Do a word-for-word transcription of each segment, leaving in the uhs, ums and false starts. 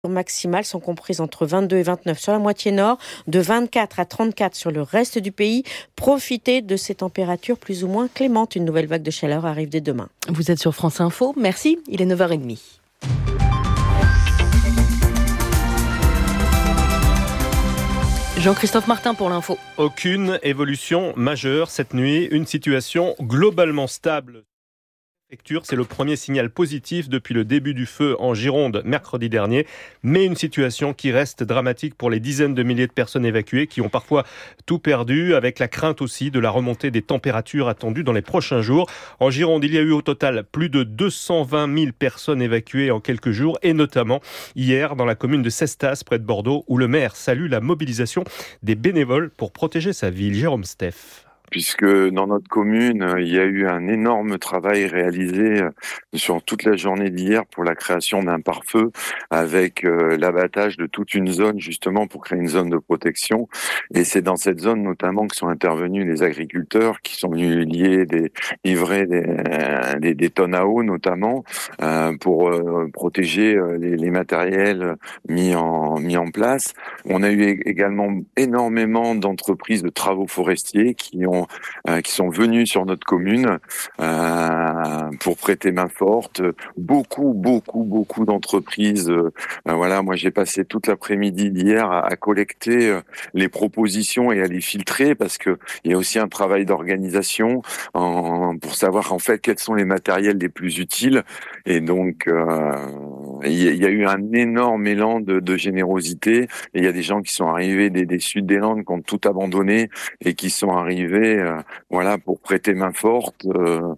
maximales sont comprises entre vingt-deux et vingt-neuf sur la moitié nord, de vingt-quatre à trente-quatre sur le reste du pays. Profitez de ces températures plus ou moins clémentes. Une nouvelle vague de chaleur arrive dès demain. Vous êtes sur France Info. Merci, il est neuf heures trente. Jean-Christophe Martin pour l'info. Aucune évolution majeure cette nuit. Une situation globalement stable. C'est le premier signal positif depuis le début du feu en Gironde mercredi dernier, mais une situation qui reste dramatique pour les dizaines de milliers de personnes évacuées qui ont parfois tout perdu, avec la crainte aussi de la remontée des températures attendues dans les prochains jours. En Gironde, il y a eu au total plus de deux cent vingt mille personnes évacuées en quelques jours, et notamment hier dans la commune de Cestas, près de Bordeaux, où le maire salue la mobilisation des bénévoles pour protéger sa ville. Jérôme Steff. Puisque dans notre commune, il y a eu un énorme travail réalisé sur toute la journée d'hier pour la création d'un pare-feu, avec l'abattage de toute une zone justement pour créer une zone de protection. Et c'est dans cette zone notamment que sont intervenus les agriculteurs qui sont venus lier des livrer des, des, des tonnes à eau notamment euh, pour euh, protéger les, les matériels mis en mis en place. On a eu également énormément d'entreprises de travaux forestiers qui ont Euh, qui sont venus sur notre commune euh, pour prêter main forte. Beaucoup, beaucoup, beaucoup d'entreprises. Euh, voilà, moi j'ai passé toute l'après-midi d'hier à, à collecter euh, les propositions et à les filtrer, parce que il y a aussi un travail d'organisation en, pour savoir en fait quels sont les matériels les plus utiles. Et donc euh, il y, y a eu un énorme élan de, de générosité. Et il y a des gens qui sont arrivés des, des Sud des Landes qui ont tout abandonné et qui sont arrivés Euh, voilà, pour prêter main forte, euh,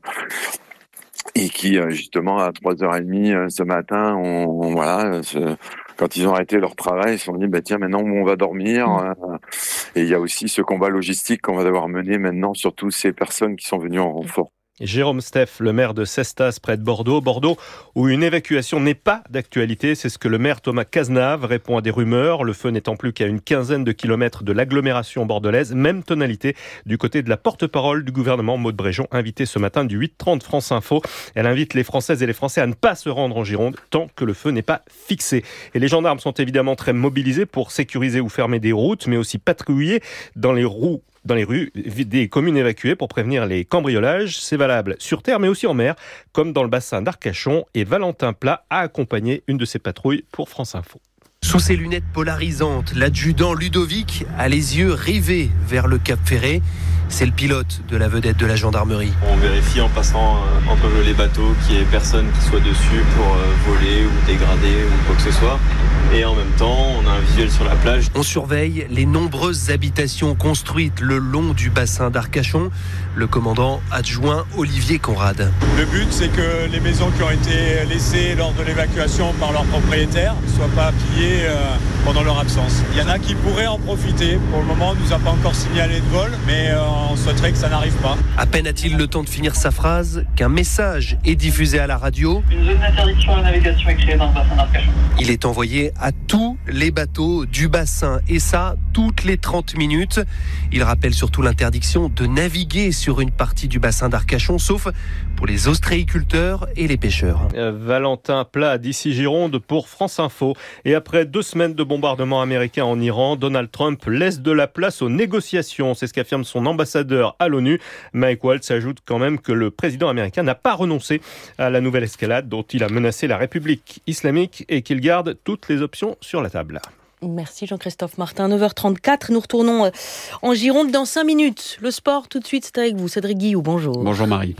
et qui euh, justement à trois heures trente euh, ce matin, on, on voilà, ce, quand ils ont arrêté leur travail, ils se sont dit bah tiens, maintenant on va dormir. Mmh. Euh, et il y a aussi ce combat logistique qu'on va devoir mener maintenant sur toutes ces personnes qui sont venues en renfort. Jérôme Steff, le maire de Cestas, près de Bordeaux. Bordeaux, où une évacuation n'est pas d'actualité. C'est ce que le maire Thomas Cazenave répond à des rumeurs. Le feu n'étant plus qu'à une quinzaine de kilomètres de l'agglomération bordelaise. Même tonalité du côté de la porte-parole du gouvernement, Maud Bréjon, invitée ce matin du huit trente France Info. Elle invite les Françaises et les Français à ne pas se rendre en Gironde tant que le feu n'est pas fixé. Et les gendarmes sont évidemment très mobilisés pour sécuriser ou fermer des routes, mais aussi patrouiller dans les roues. dans les rues des communes évacuées pour prévenir les cambriolages. C'est valable sur terre, mais aussi en mer, comme dans le bassin d'Arcachon. Et Valentin Plat a accompagné une de ces patrouilles pour France Info. Sous ses lunettes polarisantes, l'adjudant Ludovic a les yeux rivés vers le Cap Ferré. C'est le pilote de la vedette de la gendarmerie. On vérifie en passant euh, entre les bateaux qu'il n'y ait personne qui soit dessus pour euh, voler ou dégrader ou quoi que ce soit. Et en même temps, on a un visuel sur la plage. On surveille les nombreuses habitations construites le long du bassin d'Arcachon. Le commandant adjoint Olivier Conrad. Le but, c'est que les maisons qui ont été laissées lors de l'évacuation par leurs propriétaires ne soient pas pillées euh, pendant leur absence. Il y en a qui pourraient en profiter. Pour le moment, on ne nous a pas encore signalé de vol, mais euh, on souhaiterait que ça n'arrive pas. À peine a-t-il le temps de finir sa phrase qu'un message est diffusé à la radio. Une zone d'interdiction à la navigation est créée dans le bassin d'Arcachon. Il est envoyé à tous les bateaux du bassin, et ça, toutes les trente minutes. Il rappelle surtout l'interdiction de naviguer sur une partie du bassin d'Arcachon, sauf pour les ostréiculteurs et les pêcheurs. Euh, Valentin Plat d'ici Gironde pour France Info. Et après deux semaines de bombardements américains en Iran, Donald Trump laisse de la place aux négociations. C'est ce qu'affirme son ambassadeur à l'ONU. Mike Waltz ajoute quand même que le président américain n'a pas renoncé à la nouvelle escalade dont il a menacé la République islamique et qu'il garde toutes les options sur la table. Merci Jean-Christophe Martin. neuf heures trente-quatre, nous retournons en Gironde dans cinq minutes. Le sport, tout de suite, c'est avec vous. Cédric Guillou, bonjour. Bonjour Marie.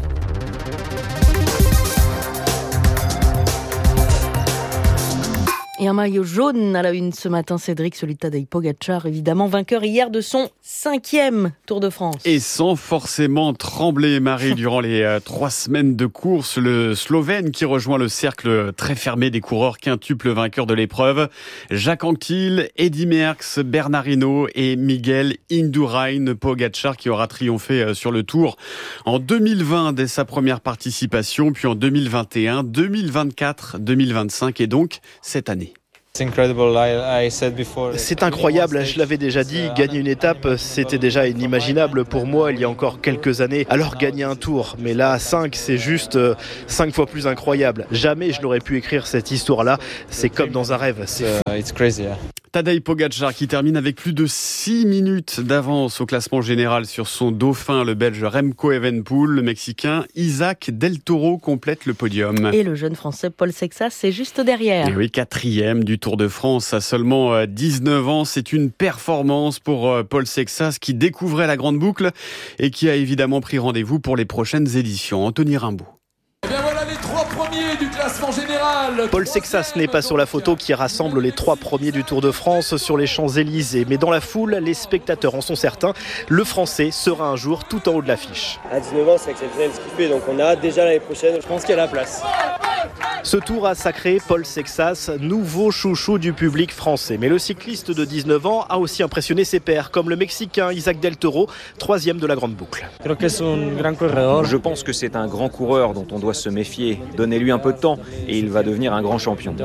Et un maillot jaune à la une ce matin, Cédric, celui de Tadej Pogačar, évidemment vainqueur hier de son cinquième Tour de France. Et sans forcément trembler, Marie, durant les euh, trois semaines de course, le Slovène qui rejoint le cercle très fermé des coureurs quintuples vainqueurs de l'épreuve. Jacques Anquetil, Eddy Merckx, Bernard Hinault et Miguel Indurain. Pogačar qui aura triomphé sur le Tour en deux mille vingt dès sa première participation, puis en deux mille vingt et un, deux mille vingt-quatre, deux mille vingt-cinq et donc cette année. C'est incroyable, je l'avais déjà dit, gagner une étape, c'était déjà inimaginable pour moi il y a encore quelques années. Alors gagner un tour, mais là cinq, c'est juste cinq fois plus incroyable. Jamais je n'aurais pu écrire cette histoire-là, c'est comme dans un rêve, c'est fou. Tadej Pogačar qui termine avec plus de six minutes d'avance au classement général sur son dauphin, le Belge Remco Evenepoel. Le Mexicain Isaac Del Toro complète le podium. Et le jeune Français Paul Sexas, c'est juste derrière. Et oui, quatrième du Tour de France à seulement dix-neuf ans. C'est une performance pour Paul Sexas qui découvrait la grande boucle et qui a évidemment pris rendez-vous pour les prochaines éditions. Anthony Rimbaud. Et bien voilà les trois premiers du classement général. Paul Sexas n'est pas sur la photo qui rassemble les trois premiers du Tour de France sur les Champs-Élysées. Mais dans la foule, les spectateurs en sont certains. Le Français sera un jour tout en haut de l'affiche. À dix-neuf ans, c'est exceptionnel ce qu'il fait. Donc on a hâte déjà l'année prochaine. Je pense qu'il y a la place. Ce tour a sacré Paul Sexas, nouveau chouchou du public français. Mais le cycliste de dix-neuf ans a aussi impressionné ses pairs, comme le Mexicain Isaac Del Toro, troisième de la grande boucle. Je pense que c'est un grand coureur dont on doit se méfier. Donnez-lui un peu de temps et il va devenir un grand champion.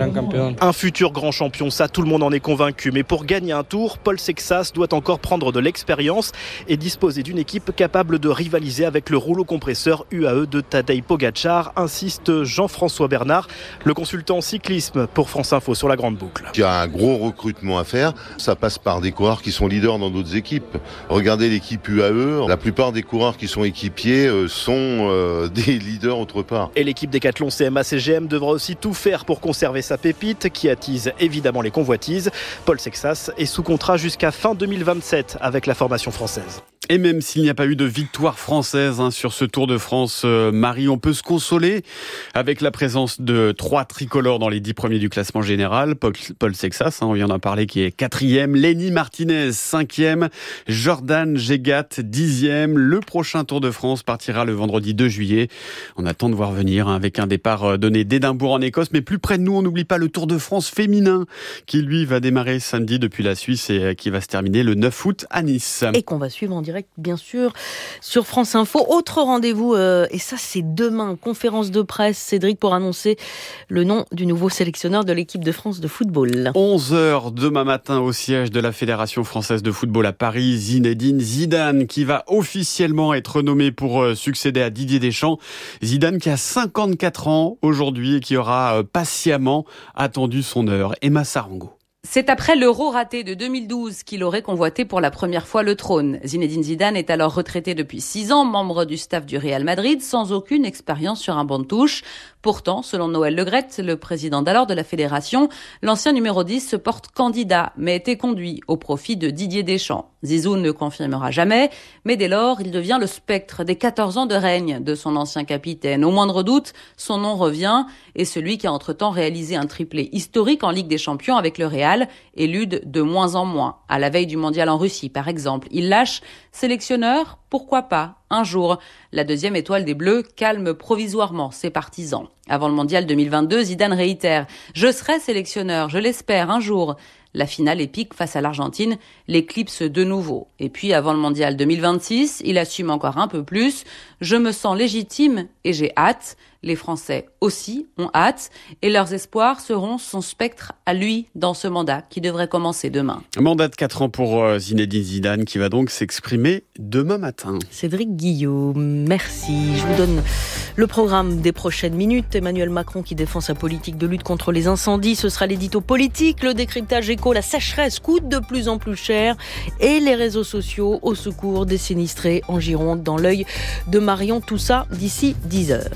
Un futur grand champion, ça tout le monde en est convaincu. Mais pour gagner un tour, Paul Sexas doit encore prendre de l'expérience et disposer d'une équipe capable de rivaliser avec le rouleau compresseur U A E de Tadej Pogačar, insiste Jean-François Bernard, le consultant cyclisme pour France Info sur la grande boucle. Il y a un gros recrutement à faire, ça passe par des coureurs qui sont leaders dans d'autres équipes. Regardez l'équipe U A E, la plupart des coureurs qui sont équipiers sont euh, des leaders autre part. Et l'équipe Décathlon C M A C G M devra aussi tout faire pour conserver sa pépite qui attise évidemment les convoitises. Paul Sexas est sous contrat jusqu'à fin deux mille vingt-sept avec la formation française. Et même s'il n'y a pas eu de victoire française hein, sur ce Tour de France, euh, Marie, on peut se consoler avec la présence de trois tricolores dans les dix premiers du classement général. Paul, Paul Sexas, hein, on vient d'en parler, qui est quatrième. Lenny Martinez, cinquième. Jordan Gégat, dixième. Le prochain Tour de France partira le vendredi deux juillet. On attend de voir venir hein, avec un départ donné d'Édimbourg en Écosse. Mais plus près de nous, on n'oublie pas le Tour de France féminin qui, lui, va démarrer samedi depuis la Suisse et qui va se terminer le neuf août à Nice. Et qu'on va suivre en direct, bien sûr, sur France Info. Autre rendez-vous, euh, et ça c'est demain, conférence de presse, Cédric, pour annoncer le nom du nouveau sélectionneur de l'équipe de France de football. onze heures demain matin au siège de la Fédération française de football à Paris, Zinedine Zidane qui va officiellement être nommé pour succéder à Didier Deschamps. Zidane qui a cinquante-quatre ans aujourd'hui et qui aura patiemment attendu son heure. Emma Sarango. C'est après l'Euro raté de deux mille douze qu'il aurait convoité pour la première fois le trône. Zinedine Zidane est alors retraité depuis six ans, membre du staff du Real Madrid, sans aucune expérience sur un banc de touche. Pourtant, selon Noël Le Graët, le président d'alors de la fédération, l'ancien numéro dix se porte candidat, mais était conduit au profit de Didier Deschamps. Zizou ne confirmera jamais, mais dès lors, il devient le spectre des quatorze ans de règne de son ancien capitaine. Au moindre doute, son nom revient, et celui qui a entre-temps réalisé un triplé historique en Ligue des Champions avec le Real élude de moins en moins. À la veille du mondial en Russie, par exemple, il lâche sélectionneur, pourquoi pas, un jour. La deuxième étoile des Bleus calme provisoirement ses partisans. Avant le mondial deux mille vingt-deux, Zidane réitère « Je serai sélectionneur, je l'espère, un jour ». La finale épique face à l'Argentine l'éclipse de nouveau. Et puis, avant le mondial deux mille vingt-six, il assume encore un peu plus « Je me sens légitime et j'ai hâte ». Les Français aussi ont hâte et leurs espoirs seront son spectre à lui dans ce mandat qui devrait commencer demain. Mandat de quatre ans pour Zinedine Zidane qui va donc s'exprimer demain matin. Cédric Guillaume, merci. Je vous donne le programme des prochaines minutes. Emmanuel Macron qui défend sa politique de lutte contre les incendies. Ce sera l'édito politique, le décryptage éco, la sécheresse coûte de plus en plus cher et les réseaux sociaux au secours des sinistrés en Gironde dans l'œil de Marion. Tout ça d'ici dix heures.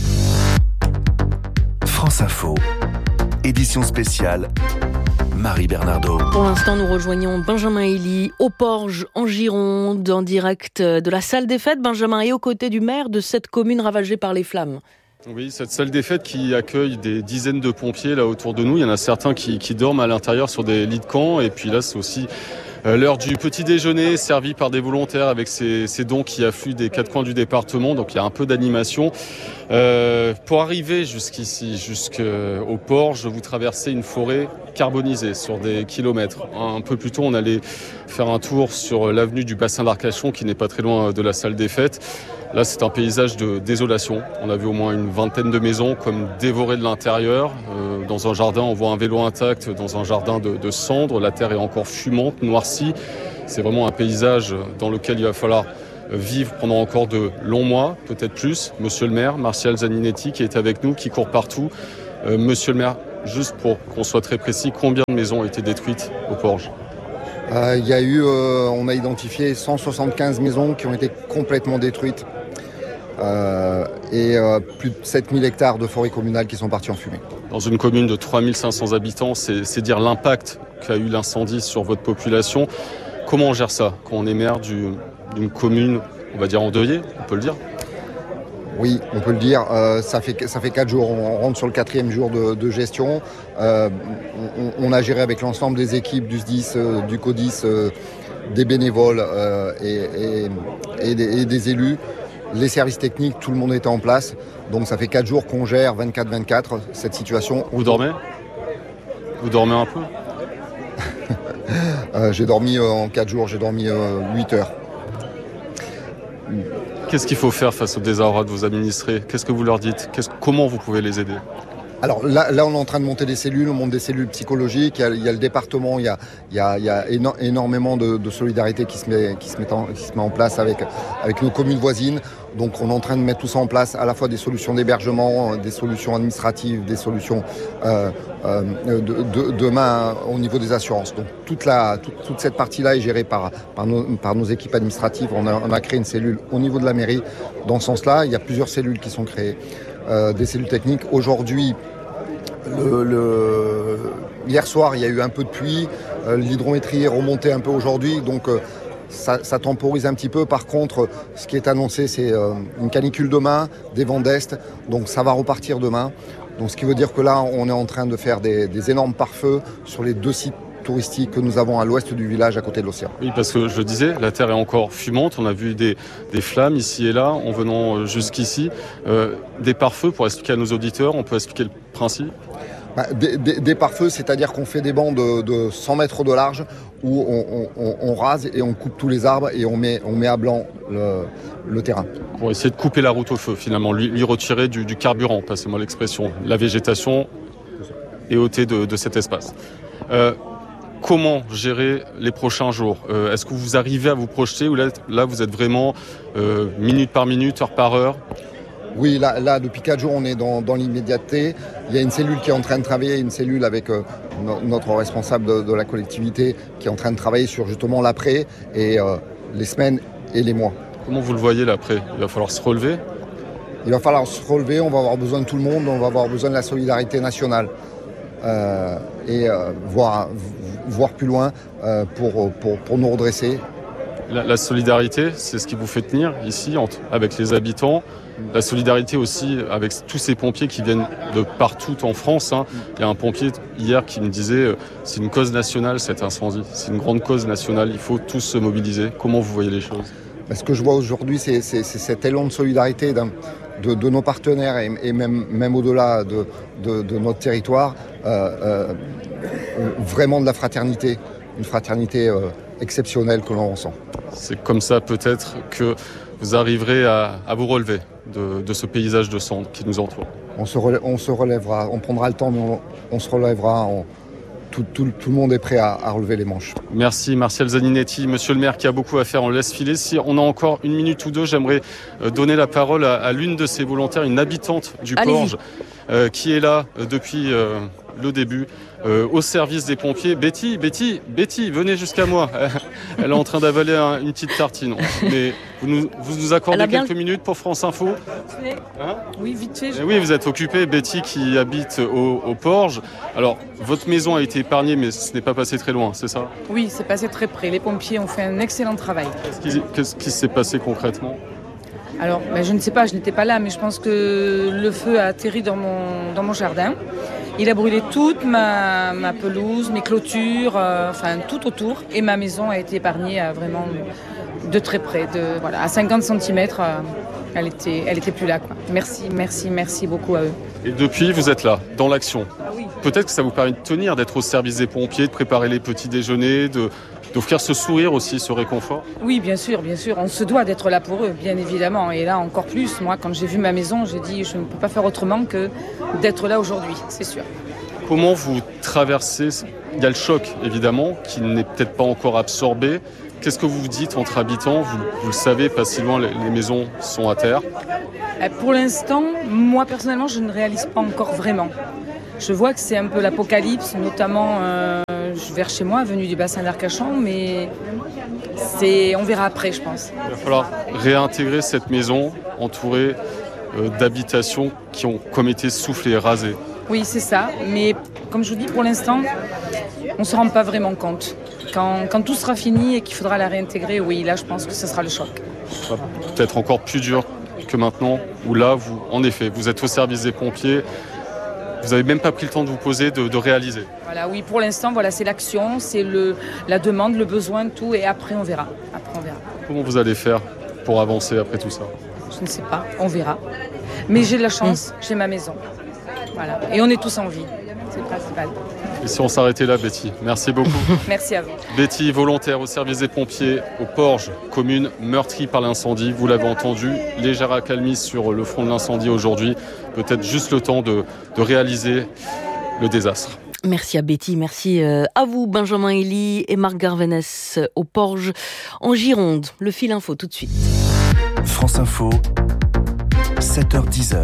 France Info, édition spéciale, Marie Bernardo. Pour l'instant, nous rejoignons Benjamin Elie au Porge, en Gironde, en direct de la salle des fêtes. Benjamin est aux côtés du maire de cette commune ravagée par les flammes. Oui, cette salle des fêtes qui accueille des dizaines de pompiers là autour de nous. Il y en a certains qui, qui dorment à l'intérieur sur des lits de camp. Et puis là, c'est aussi l'heure du petit déjeuner servi par des volontaires avec ces, ces dons qui affluent des quatre coins du département. Donc il y a un peu d'animation. Euh, pour arriver jusqu'ici, jusqu'au Porge, vous traversez une forêt carbonisée sur des kilomètres. Un peu plus tôt, on allait faire un tour sur l'avenue du bassin d'Arcachon qui n'est pas très loin de la salle des fêtes. Là, c'est un paysage de désolation. On a vu au moins une vingtaine de maisons comme dévorées de l'intérieur. Euh, dans un jardin, on voit un vélo intact dans un jardin de, de cendres. La terre est encore fumante, noircie. C'est vraiment un paysage dans lequel il va falloir vivre pendant encore de longs mois, peut-être plus. Monsieur le maire, Martial Zaninetti, qui est avec nous, qui court partout. Euh, monsieur le maire, juste pour qu'on soit très précis, combien de maisons ont été détruites au Porge ? Euh, il y a eu, euh, on a identifié cent soixante-quinze maisons qui ont été complètement détruites euh, et euh, plus de sept mille hectares de forêt communale qui sont partis en fumée. Dans une commune de trois mille cinq cents habitants, c'est, c'est dire l'impact qu'a eu l'incendie sur votre population. Comment on gère ça quand on est maire du, d'une commune, on va dire endeuillée, on peut le dire ? Oui, on peut le dire. Euh, ça fait ça fait quatre jours. On rentre sur le quatrième jour de, de gestion. Euh, on, on a géré avec l'ensemble des équipes du S D I S, euh, du CODIS, euh, des bénévoles euh, et, et, et, des, et des élus. Les services techniques, tout le monde était en place. Donc ça fait quatre jours qu'on gère vingt-quatre vingt-quatre cette situation. Vous dormez ? Vous dormez un peu ? euh, J'ai dormi euh, en quatre jours, j'ai dormi euh, huit heures. Qu'est-ce qu'il faut faire face au désarroi de vos administrés ? Qu'est-ce que vous leur dites ? Qu'est-ce, comment vous pouvez les aider ? Alors là, là, on est en train de monter des cellules, on monte des cellules psychologiques, il y a, il y a le département, il y a, il y a, il y a éno- énormément de, de solidarité qui se met, qui se met, en, qui se met en place avec, avec nos communes voisines. Donc on est en train de mettre tout ça en place, à la fois des solutions d'hébergement, des solutions administratives, des solutions euh, euh, de, de, demain au niveau des assurances. Donc toute, la, toute, toute cette partie-là est gérée par, par, nos, par nos équipes administratives. On a, on a créé une cellule au niveau de la mairie. Dans ce sens-là, il y a plusieurs cellules qui sont créées, euh, des cellules techniques. Aujourd'hui, Le, le... hier soir, il y a eu un peu de pluie. Euh, l'hydrométrie est remontée un peu aujourd'hui, donc euh, ça, ça temporise un petit peu. Par contre, ce qui est annoncé, c'est euh, une canicule demain, des vents d'est, donc ça va repartir demain. Donc, ce qui veut dire que là, on est en train de faire des, des énormes pare-feux sur les deux sites touristiques que nous avons à l'ouest du village, à côté de l'océan. Oui, parce que je le disais, la terre est encore fumante. On a vu des, des flammes ici et là en venant jusqu'ici. Euh, des pare-feux, pour expliquer à nos auditeurs, on peut expliquer le principe ? Bah, des, des, des pare-feux, c'est-à-dire qu'on fait des bancs de, de cent mètres de large où on, on, on rase et on coupe tous les arbres et on met, on met à blanc le, le terrain. Pour essayer de couper la route au feu, finalement, lui, lui retirer du, du carburant, passez-moi l'expression. La végétation est ôtée de, de cet espace. Euh, Comment gérer les prochains jours ? euh, Est-ce que vous arrivez à vous projeter ou là, là vous êtes vraiment euh, minute par minute, heure par heure ? Oui, là, là depuis quatre jours, on est dans, dans l'immédiateté. Il y a une cellule qui est en train de travailler, une cellule avec euh, no, notre responsable de, de la collectivité qui est en train de travailler sur justement l'après et euh, les semaines et les mois. Comment vous le voyez l'après ? Il va falloir se relever ? Il va falloir se relever, on va avoir besoin de tout le monde, on va avoir besoin de la solidarité nationale. Euh, et euh, voir, voir plus loin euh, pour, pour, pour nous redresser. La, la solidarité, c'est ce qui vous fait tenir ici entre, avec les habitants. La solidarité aussi avec tous ces pompiers qui viennent de partout en France. Hein. Il y a un pompier hier qui me disait euh, c'est une cause nationale cet incendie, c'est une grande cause nationale, il faut tous se mobiliser. Comment vous voyez les choses ? Ce que je vois aujourd'hui, c'est, c'est, c'est cet élan de solidarité d'un, de, de nos partenaires et, et même, même au-delà de, de, de notre territoire, euh, euh, vraiment de la fraternité, une fraternité euh, exceptionnelle que l'on ressent. C'est comme ça peut-être que vous arriverez à, à vous relever de, de ce paysage de cendres qui nous entoure. On se, relève, on se relèvera, on prendra le temps, mais on, on se relèvera. On, Tout, tout, tout le monde est prêt à, à relever les manches. Merci Martial Zaninetti, monsieur le maire qui a beaucoup à faire, on le laisse filer. Si on a encore une minute ou deux, j'aimerais donner la parole à, à l'une de ces volontaires, une habitante du Porge, euh, qui est là euh, depuis euh, le début, euh, au service des pompiers. Betty, Betty, Betty, venez jusqu'à moi. Elle est en train d'avaler un, une petite tartine. Mais vous nous, vous nous accordez quelques bien... minutes pour France Info ? Hein ? Oui, vite fait. Et oui, vous êtes occupée, Betty qui habite au, au Porge. Alors, votre maison a été épargnée, mais ce n'est pas passé très loin, c'est ça ? Oui, c'est passé très près. Les pompiers ont fait un excellent travail. Qu'est-ce qui, qu'est-ce qui s'est passé concrètement ? Alors, ben, je ne sais pas, je n'étais pas là, mais je pense que le feu a atterri dans mon, dans mon jardin. Il a brûlé toute ma, ma pelouse, mes clôtures, euh, enfin tout autour. Et ma maison a été épargnée à vraiment de très près, de, voilà, à cinquante centimètres. Euh, elle était, elle était plus là, quoi. Merci, merci, merci beaucoup à eux. Et depuis, vous êtes là, dans l'action. Ah oui. Peut-être que ça vous permet de tenir, d'être au service des pompiers, de préparer les petits déjeuners, de, d'offrir ce sourire aussi, ce réconfort. Oui, bien sûr, bien sûr. On se doit d'être là pour eux, bien évidemment. Et là, encore plus, moi, quand j'ai vu ma maison, j'ai dit, je ne peux pas faire autrement que d'être là aujourd'hui, c'est sûr. Comment vous traversez ? Il y a le choc, évidemment, qui n'est peut-être pas encore absorbé. Qu'est-ce que vous vous dites entre habitants ? vous, vous le savez, pas si loin, les, les maisons sont à terre. Pour l'instant, moi personnellement, je ne réalise pas encore vraiment. Je vois que c'est un peu l'apocalypse, notamment euh, vers chez moi, avenue du Bassin d'Arcachon, mais c'est, on verra après, je pense. Il va falloir réintégrer cette maison entourée euh, d'habitations qui ont comme été soufflées et rasées. Oui, c'est ça, mais comme je vous dis, pour l'instant, on ne se rend pas vraiment compte. Quand, quand tout sera fini et qu'il faudra la réintégrer, oui, là, je pense que ce sera le choc. Peut-être encore plus dur que maintenant, où là, vous, en effet, vous êtes au service des pompiers, vous n'avez même pas pris le temps de vous poser, de, de réaliser. Voilà, oui, pour l'instant, voilà, c'est l'action, c'est le, la demande, le besoin, tout, et après on verra. Après, on verra. Comment vous allez faire pour avancer après tout ça ? Je ne sais pas, on verra. Mais j'ai de la chance, mmh. j'ai ma maison. Voilà, et on est tous en vie, c'est le principal. Et si on s'arrêtait là, Betty ? Merci beaucoup. Merci à vous. Betty, volontaire au service des pompiers au Porge, commune meurtrie par l'incendie. Vous l'avez entendu, légère accalmie sur le front de l'incendie aujourd'hui. Peut-être juste le temps de, de réaliser le désastre. Merci à Betty, merci à vous Benjamin Elie et Marc Garvenès au Porge en Gironde. Le fil info tout de suite. France Info, sept heures dix.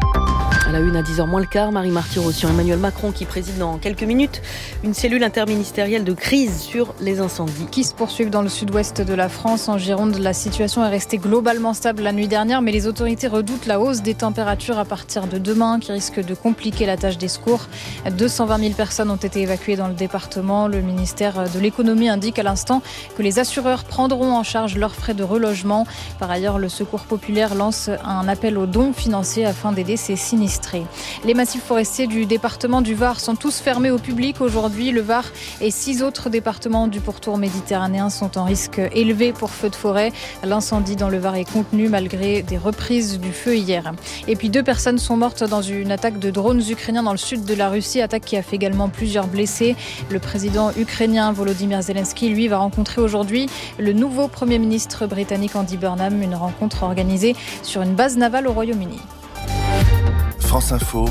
À la une à dix heures moins le quart, Marie Marty-Rossian, Emmanuel Macron qui préside dans quelques minutes une cellule interministérielle de crise sur les incendies. Qui se poursuivent dans le sud-ouest de la France. En Gironde, la situation est restée globalement stable la nuit dernière, mais les autorités redoutent la hausse des températures à partir de demain qui risque de compliquer la tâche des secours. deux cent vingt mille personnes ont été évacuées dans le département. Le ministère de l'économie indique à l'instant que les assureurs prendront en charge leurs frais de relogement. Par ailleurs, le Secours populaire lance un appel aux dons financiers afin d'aider ces sinistrés. Les massifs forestiers du département du Var sont tous fermés au public aujourd'hui. Le Var et six autres départements du pourtour méditerranéen sont en risque élevé pour feu de forêt. L'incendie dans le Var est contenu malgré des reprises du feu hier. Et puis deux personnes sont mortes dans une attaque de drones ukrainiens dans le sud de la Russie, attaque qui a fait également plusieurs blessés. Le président ukrainien Volodymyr Zelensky, lui, va rencontrer aujourd'hui le nouveau Premier ministre britannique Andy Burnham, une rencontre organisée sur une base navale au Royaume-Uni. France Info,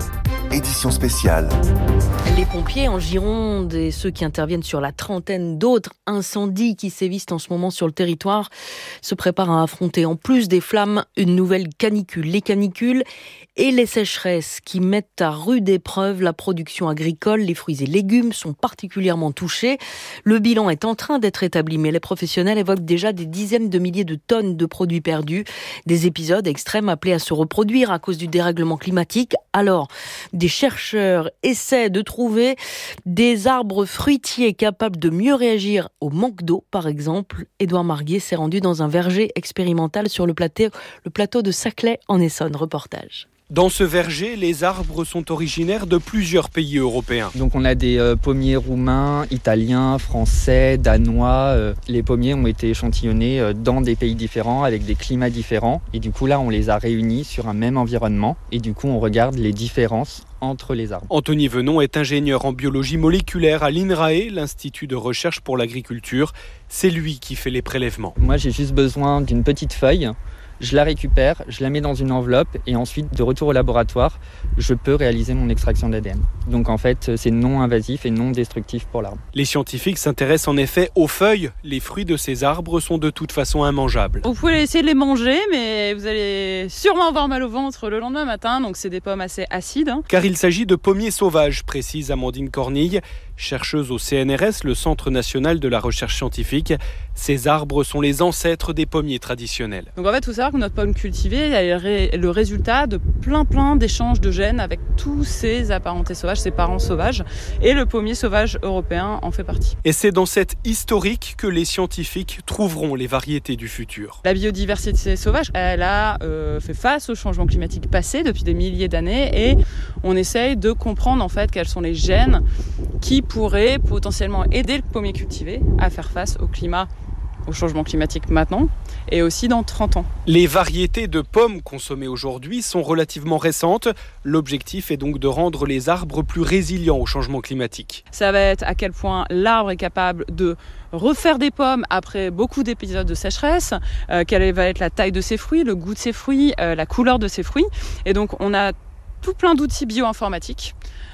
édition spéciale. Les pompiers en Gironde et ceux qui interviennent sur la trentaine d'autres incendies qui sévissent en ce moment sur le territoire se préparent à affronter, en plus des flammes, une nouvelle canicule. Les canicules et les sécheresses qui mettent à rude épreuve la production agricole. Les fruits et légumes sont particulièrement touchés. Le bilan est en train d'être établi, mais les professionnels évoquent déjà des dizaines de milliers de tonnes de produits perdus. Des épisodes extrêmes appelés à se reproduire à cause du dérèglement climatique. Alors, des chercheurs essaient de trouver des arbres fruitiers capables de mieux réagir au manque d'eau, par exemple. Édouard Marguet s'est rendu dans un verger expérimental sur le plateau, le plateau de Saclay en Essonne. Reportage. Dans ce verger, les arbres sont originaires de plusieurs pays européens. Donc on a des euh, pommiers roumains, italiens, français, danois. Euh, les pommiers ont été échantillonnés euh, dans des pays différents, avec des climats différents. Et du coup là, on les a réunis sur un même environnement. Et du coup, on regarde les différences entre les arbres. Anthony Venon est ingénieur en biologie moléculaire à l'I N R A E, l'Institut de recherche pour l'agriculture. C'est lui qui fait les prélèvements. Moi, j'ai juste besoin d'une petite feuille. Je la récupère, je la mets dans une enveloppe et ensuite, de retour au laboratoire, je peux réaliser mon extraction d'A D N. Donc en fait, c'est non invasif et non destructif pour l'arbre. Les scientifiques s'intéressent en effet aux feuilles. Les fruits de ces arbres sont de toute façon immangeables. Vous pouvez essayer de les manger, mais vous allez sûrement avoir mal au ventre le lendemain matin, donc c'est des pommes assez acides. Hein. Car il s'agit de pommiers sauvages, précise Amandine Cornille, chercheuse au C N R S, le Centre national de la recherche scientifique. Ces arbres sont les ancêtres des pommiers traditionnels. Donc en fait, il faut savoir que notre pomme cultivée est le résultat de plein plein d'échanges de gènes avec tous ces apparentés sauvages, ces parents sauvages, et le pommier sauvage européen en fait partie. Et c'est dans cette historique que les scientifiques trouveront les variétés du futur. La biodiversité sauvage, elle a euh, fait face au changement climatique passé depuis des milliers d'années, et on essaye de comprendre en fait quels sont les gènes qui pourraient potentiellement aider le pommier cultivé à faire face au climat, au changement climatique maintenant et aussi dans trente ans. Les variétés de pommes consommées aujourd'hui sont relativement récentes. L'objectif est donc de rendre les arbres plus résilients au changement climatique. Ça va être à quel point l'arbre est capable de refaire des pommes après beaucoup d'épisodes de sécheresse, euh, quelle va être la taille de ses fruits, le goût de ses fruits, euh, la couleur de ses fruits. Et donc on a tout plein d'outils bioinformatiques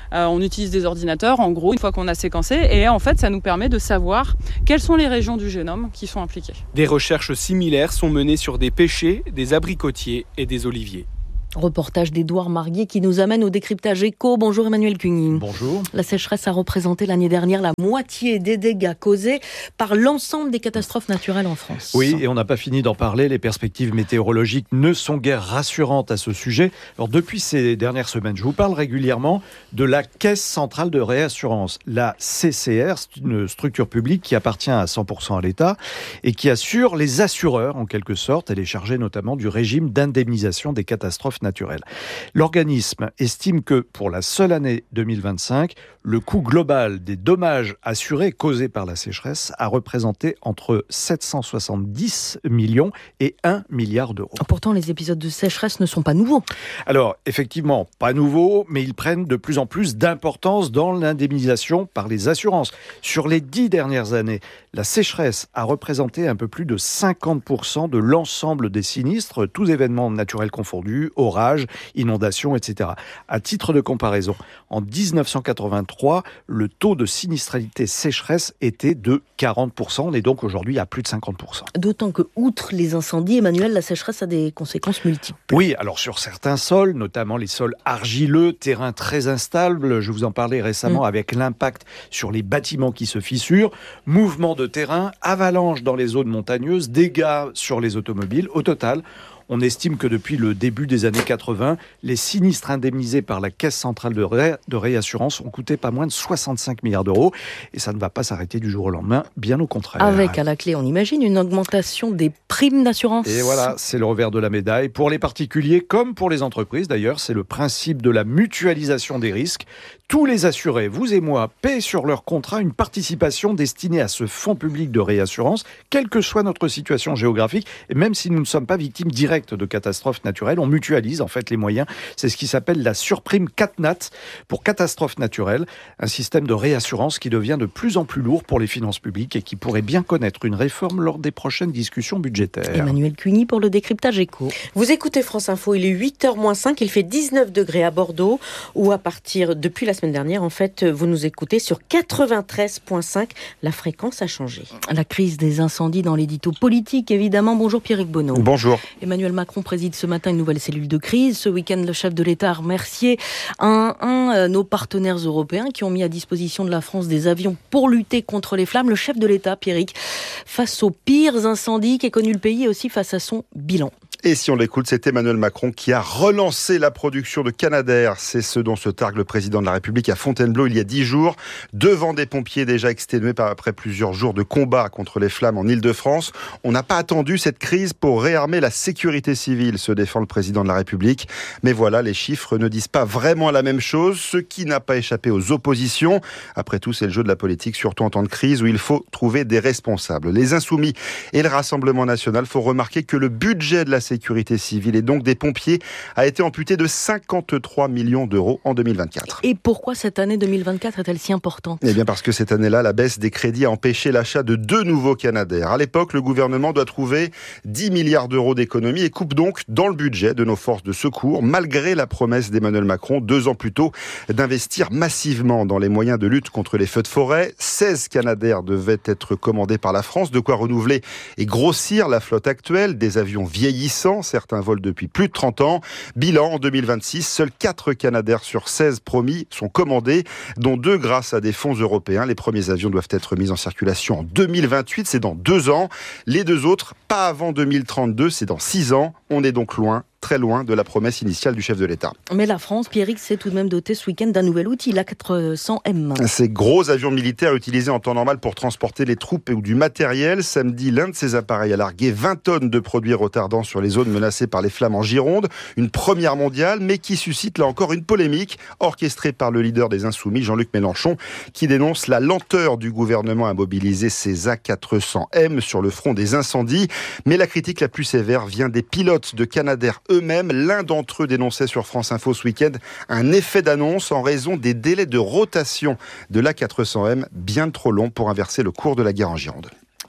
Euh, on utilise des ordinateurs, en gros, une fois qu'on a séquencé. Et en fait, ça nous permet de savoir quelles sont les régions du génome qui sont impliquées. Des recherches similaires sont menées sur des pêchers, des abricotiers et des oliviers. Reportage d'Édouard Marguier qui nous amène au décryptage éco. Bonjour Emmanuel Cuny. Bonjour. La sécheresse a représenté l'année dernière la moitié des dégâts causés par l'ensemble des catastrophes naturelles en France. Oui, et on n'a pas fini d'en parler. Les perspectives météorologiques ne sont guère rassurantes à ce sujet. Alors depuis ces dernières semaines, je vous parle régulièrement de la Caisse centrale de réassurance. La C C R, c'est une structure publique qui appartient à cent pour cent à l'État et qui assure les assureurs en quelque sorte. Elle est chargée notamment du régime d'indemnisation des catastrophes naturelle. L'organisme estime que pour la seule année deux mille vingt-cinq, le coût global des dommages assurés causés par la sécheresse a représenté entre sept cent soixante-dix millions et un milliard d'euros. Pourtant, les épisodes de sécheresse ne sont pas nouveaux. Alors, effectivement, pas nouveaux, mais ils prennent de plus en plus d'importance dans l'indemnisation par les assurances. Sur les dix dernières années, la sécheresse a représenté un peu plus de cinquante pour cent de l'ensemble des sinistres, tous événements naturels confondus, orages, inondations, et cetera. À titre de comparaison, en dix-neuf cent quatre-vingt-trois, le taux de sinistralité sécheresse était de quarante pour cent. On est donc aujourd'hui à plus de cinquante pour cent. D'autant que, outre les incendies, Emmanuel, la sécheresse a des conséquences multiples. Oui, alors sur certains sols, notamment les sols argileux, terrains très instables, je vous en parlais récemment mmh. avec l'impact sur les bâtiments qui se fissurent, mouvements de terrain, avalanches dans les zones montagneuses, dégâts sur les automobiles. Au total, on estime que depuis le début des années quatre-vingts, les sinistres indemnisés par la Caisse centrale de, ré... de réassurance ont coûté pas moins de soixante-cinq milliards d'euros. Et ça ne va pas s'arrêter du jour au lendemain, bien au contraire. Avec à la clé, on imagine, une augmentation des primes d'assurance. Et voilà, c'est le revers de la médaille. Pour les particuliers comme pour les entreprises, d'ailleurs, c'est le principe de la mutualisation des risques. Tous les assurés, vous et moi, paient sur leur contrat une participation destinée à ce fonds public de réassurance, quelle que soit notre situation géographique. Et même si nous ne sommes pas victimes directes de catastrophes naturelles, on mutualise en fait les moyens. C'est ce qui s'appelle la surprime CatNat pour catastrophes naturelles, un système de réassurance qui devient de plus en plus lourd pour les finances publiques et qui pourrait bien connaître une réforme lors des prochaines discussions budgétaires. Emmanuel Cuny pour le décryptage éco. Vous écoutez France Info, il est huit heures moins cinq, il fait dix-neuf degrés à Bordeaux, où à partir, depuis la semaine dernière, en fait, vous nous écoutez sur quatre-vingt-treize virgule cinq. La fréquence a changé. La crise des incendies dans l'édito politique, évidemment. Bonjour Pierrick Bonneau. Bonjour. Emmanuel Macron préside ce matin une nouvelle cellule de crise. Ce week-end, le chef de l'État a remercié un, un nos partenaires européens qui ont mis à disposition de la France des avions pour lutter contre les flammes. Le chef de l'État, Pierrick, face aux pires incendies qu'ait connu le pays et aussi face à son bilan. Et si on l'écoute, c'est Emmanuel Macron qui a relancé la production de Canadair. C'est ce dont se targue le président de la République à Fontainebleau il y a dix jours, devant des pompiers déjà exténués par après plusieurs jours de combat contre les flammes en Île-de-France. On n'a pas attendu cette crise pour réarmer la sécurité civile, se défend le président de la République. Mais voilà, les chiffres ne disent pas vraiment la même chose, ce qui n'a pas échappé aux oppositions. Après tout, c'est le jeu de la politique, surtout en temps de crise où il faut trouver des responsables. Les Insoumis et le Rassemblement national font remarquer que le budget de la sécurité sécurité civile et donc des pompiers a été amputé de cinquante-trois millions d'euros en deux mille vingt-quatre. Et pourquoi cette année deux mille vingt-quatre est-elle si importante ? Eh bien parce que cette année-là, la baisse des crédits a empêché l'achat de deux nouveaux Canadair. À l'époque, le gouvernement doit trouver dix milliards d'euros d'économies et coupe donc dans le budget de nos forces de secours, malgré la promesse d'Emmanuel Macron, deux ans plus tôt, d'investir massivement dans les moyens de lutte contre les feux de forêt. seize Canadair devaient être commandés par la France, de quoi renouveler et grossir la flotte actuelle, des avions vieillissants. Certains volent depuis plus de trente ans. Bilan, en deux mille vingt-six, seuls quatre Canadair sur seize promis sont commandés, dont deux grâce à des fonds européens. Les premiers avions doivent être mis en circulation en deux mille vingt-huit, c'est dans deux ans. Les deux autres, pas avant deux mille trente-deux, c'est dans six ans. On est donc loin, très loin de la promesse initiale du chef de l'État. Mais la France, Pierrick, s'est tout de même dotée ce week-end d'un nouvel outil, l'A quatre cents M. Ces gros avions militaires utilisés en temps normal pour transporter les troupes ou du matériel. Samedi, l'un de ces appareils a largué vingt tonnes de produits retardants sur les zones menacées par les flammes en Gironde. Une première mondiale, mais qui suscite là encore une polémique orchestrée par le leader des Insoumis, Jean-Luc Mélenchon, qui dénonce la lenteur du gouvernement à mobiliser ces A quatre cents M sur le front des incendies. Mais la critique la plus sévère vient des pilotes de Canadair eux-mêmes. L'un d'entre eux dénonçait sur France Info ce week-end un effet d'annonce en raison des délais de rotation de l'A quatre cents M bien trop longs pour inverser le cours de la guerre en Gironde.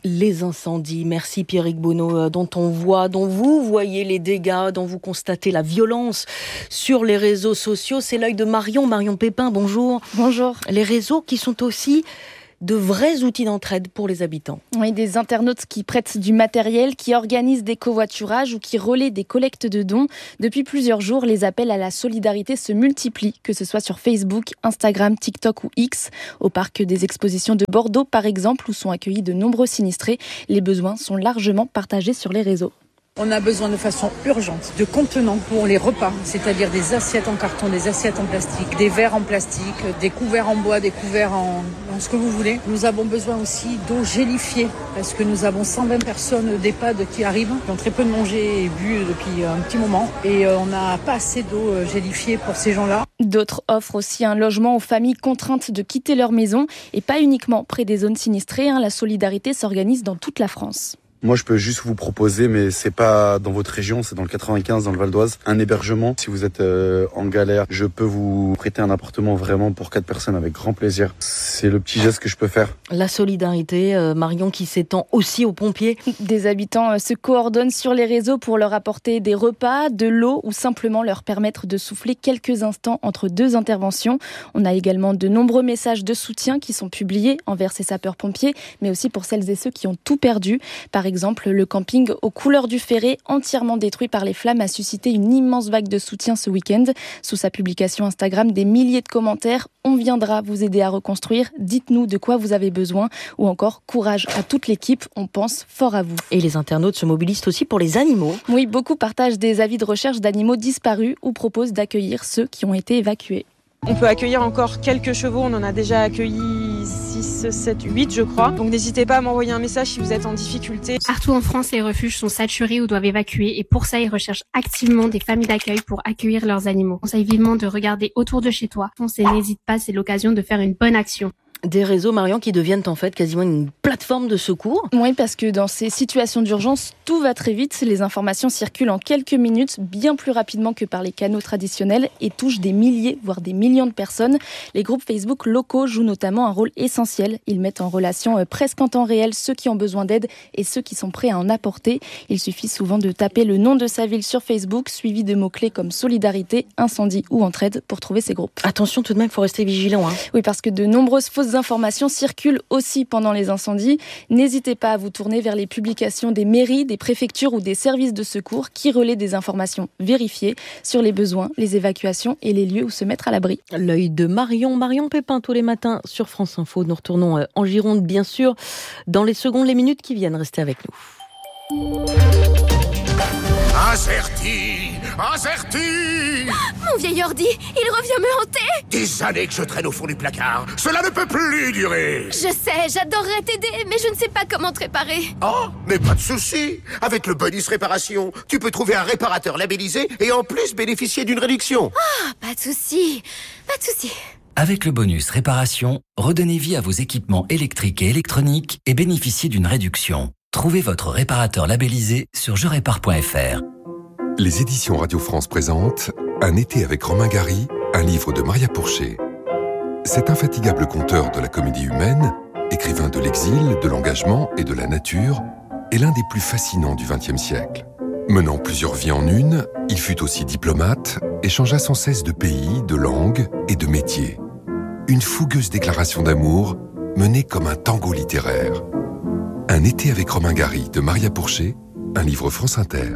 Les incendies. Merci Pierrick Bonneau, dont on voit, dont vous voyez les dégâts, dont vous constatez la violence sur les réseaux sociaux. C'est l'œil de Marion, Marion Pépin, bonjour. Bonjour. Les réseaux qui sont aussi de vrais outils d'entraide pour les habitants. Oui, des internautes qui prêtent du matériel, qui organisent des covoiturages ou qui relaient des collectes de dons. Depuis plusieurs jours, les appels à la solidarité se multiplient, que ce soit sur Facebook, Instagram, TikTok ou X. Au parc des expositions de Bordeaux, par exemple, où sont accueillis de nombreux sinistrés, les besoins sont largement partagés sur les réseaux. On a besoin de façon urgente de contenants pour les repas, c'est-à-dire des assiettes en carton, des assiettes en plastique, des verres en plastique, des couverts en bois, des couverts en, en ce que vous voulez. Nous avons besoin aussi d'eau gélifiée parce que nous avons cent vingt personnes d'EHPAD qui arrivent, qui ont très peu mangé et bu depuis un petit moment et on n'a pas assez d'eau gélifiée pour ces gens-là. D'autres offrent aussi un logement aux familles contraintes de quitter leur maison et pas uniquement près des zones sinistrées. Hein, la solidarité s'organise dans toute la France. Moi, je peux juste vous proposer, mais c'est pas dans votre région, c'est dans le quatre-vingt-quinze, dans le Val d'Oise, un hébergement. Si vous êtes euh, en galère, je peux vous prêter un appartement vraiment pour quatre personnes avec grand plaisir. C'est le petit geste que je peux faire. La solidarité, euh, Marion, qui s'étend aussi aux pompiers. Des habitants euh, se coordonnent sur les réseaux pour leur apporter des repas, de l'eau ou simplement leur permettre de souffler quelques instants entre deux interventions. On a également de nombreux messages de soutien qui sont publiés envers ces sapeurs-pompiers, mais aussi pour celles et ceux qui ont tout perdu. Par exemple, le camping aux couleurs du Ferré, entièrement détruit par les flammes, a suscité une immense vague de soutien ce week-end. Sous sa publication Instagram, des milliers de commentaires. On viendra vous aider à reconstruire. Dites-nous de quoi vous avez besoin. Ou encore, courage à toute l'équipe. On pense fort à vous. Et les internautes se mobilisent aussi pour les animaux. Oui, beaucoup partagent des avis de recherche d'animaux disparus ou proposent d'accueillir ceux qui ont été évacués. On peut accueillir encore quelques chevaux, on en a déjà accueilli six, sept, huit je crois. Donc n'hésitez pas à m'envoyer un message si vous êtes en difficulté. Partout en France, les refuges sont saturés ou doivent évacuer et pour ça, ils recherchent activement des familles d'accueil pour accueillir leurs animaux. On conseille vivement de regarder autour de chez toi. Fonce et n'hésite pas, c'est l'occasion de faire une bonne action. Des réseaux, Marion, qui deviennent en fait quasiment une plateforme de secours. Oui, parce que dans ces situations d'urgence, tout va très vite. Les informations circulent en quelques minutes, bien plus rapidement que par les canaux traditionnels et touchent des milliers, voire des millions de personnes. Les groupes Facebook locaux jouent notamment un rôle essentiel. Ils mettent en relation presque en temps réel ceux qui ont besoin d'aide et ceux qui sont prêts à en apporter. Il suffit souvent de taper le nom de sa ville sur Facebook, suivi de mots-clés comme solidarité, incendie ou entraide pour trouver ces groupes. Attention tout de même, il faut rester vigilant. Hein. Oui, parce que de nombreuses fausses informations circulent aussi pendant les incendies. N'hésitez pas à vous tourner vers les publications des mairies, des préfectures ou des services de secours qui relaient des informations vérifiées sur les besoins, les évacuations et les lieux où se mettre à l'abri. L'œil de Marion, Marion Pépin tous les matins sur France Info. Nous retournons en Gironde bien sûr dans les secondes, les minutes qui viennent. Restez avec nous. Incerti, incerti. Mon vieil ordi, il revient me hanter. Des années que je traîne au fond du placard. Cela ne peut plus durer. Je sais, j'adorerais t'aider, mais je ne sais pas comment te réparer. Oh, mais pas de souci. Avec le bonus réparation, tu peux trouver un réparateur labellisé et en plus bénéficier d'une réduction. Ah, pas de souci, pas de souci. Avec le bonus réparation, redonnez vie à vos équipements électriques et électroniques et bénéficiez d'une réduction. Trouvez votre réparateur labellisé sur je répare point f r. Les éditions Radio France présentent Un été avec Romain Gary, un livre de Maria Pourchet. Cet infatigable conteur de la comédie humaine, écrivain de l'exil, de l'engagement et de la nature, est l'un des plus fascinants du vingtième siècle. Menant plusieurs vies en une, il fut aussi diplomate et changea sans cesse de pays, de langue et de métier. Une fougueuse déclaration d'amour menée comme un tango littéraire. Un été avec Romain Gary de Maria Pourchet, un livre France Inter.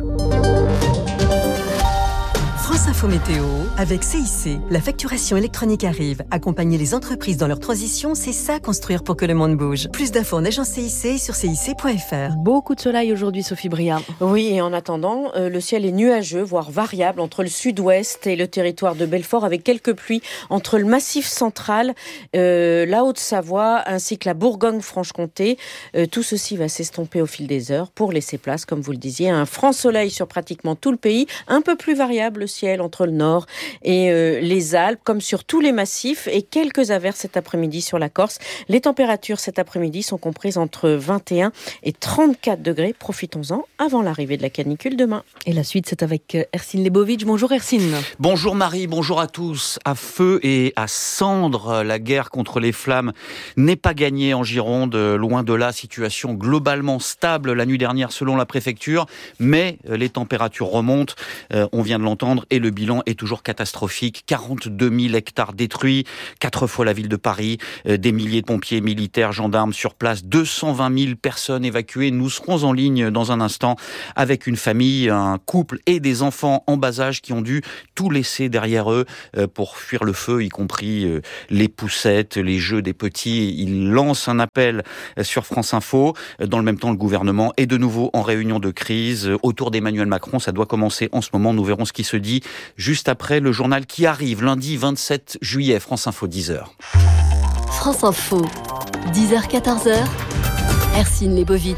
France Info Météo, avec C I C, la facturation électronique arrive. Accompagner les entreprises dans leur transition, c'est ça construire pour que le monde bouge. Plus d'infos en agence C I C sur C I C point F R. Beaucoup de soleil aujourd'hui, Sophie Bria. Oui, et en attendant, euh, le ciel est nuageux, voire variable entre le sud-ouest et le territoire de Belfort, avec quelques pluies entre le Massif central, euh, la Haute-Savoie, ainsi que la Bourgogne-Franche-Comté. Euh, tout ceci va s'estomper au fil des heures pour laisser place, comme vous le disiez, à un franc soleil sur pratiquement tout le pays, un peu plus variable le ciel entre entre le nord et euh, les Alpes, comme sur tous les massifs, et quelques averses cet après-midi sur la Corse. Les températures cet après-midi sont comprises entre vingt et un et trente-quatre degrés. Profitons-en avant l'arrivée de la canicule demain. Et la suite, c'est avec Ercine Lebovic. Bonjour Ercine. Bonjour Marie, bonjour à tous. À feu et à cendre, la guerre contre les flammes n'est pas gagnée en Gironde. Loin de là, situation globalement stable la nuit dernière selon la préfecture, mais les températures remontent, euh, on vient de l'entendre, et le bilan est toujours catastrophique. quarante-deux mille hectares détruits, quatre fois la ville de Paris, euh, des milliers de pompiers, militaires, gendarmes sur place, deux cent vingt mille personnes évacuées. Nous serons en ligne dans un instant avec une famille, un couple et des enfants en bas âge qui ont dû tout laisser derrière eux euh, pour fuir le feu, y compris euh, les poussettes, les jeux des petits. Ils lancent un appel sur France Info. Dans le même temps, le gouvernement est de nouveau en réunion de crise autour d'Emmanuel Macron. Ça doit commencer en ce moment. Nous verrons ce qui se dit juste après le journal qui arrive lundi vingt-sept juillet. France Info, dix heures. France Info, dix heures quatorze heures. Ercine Lebovic.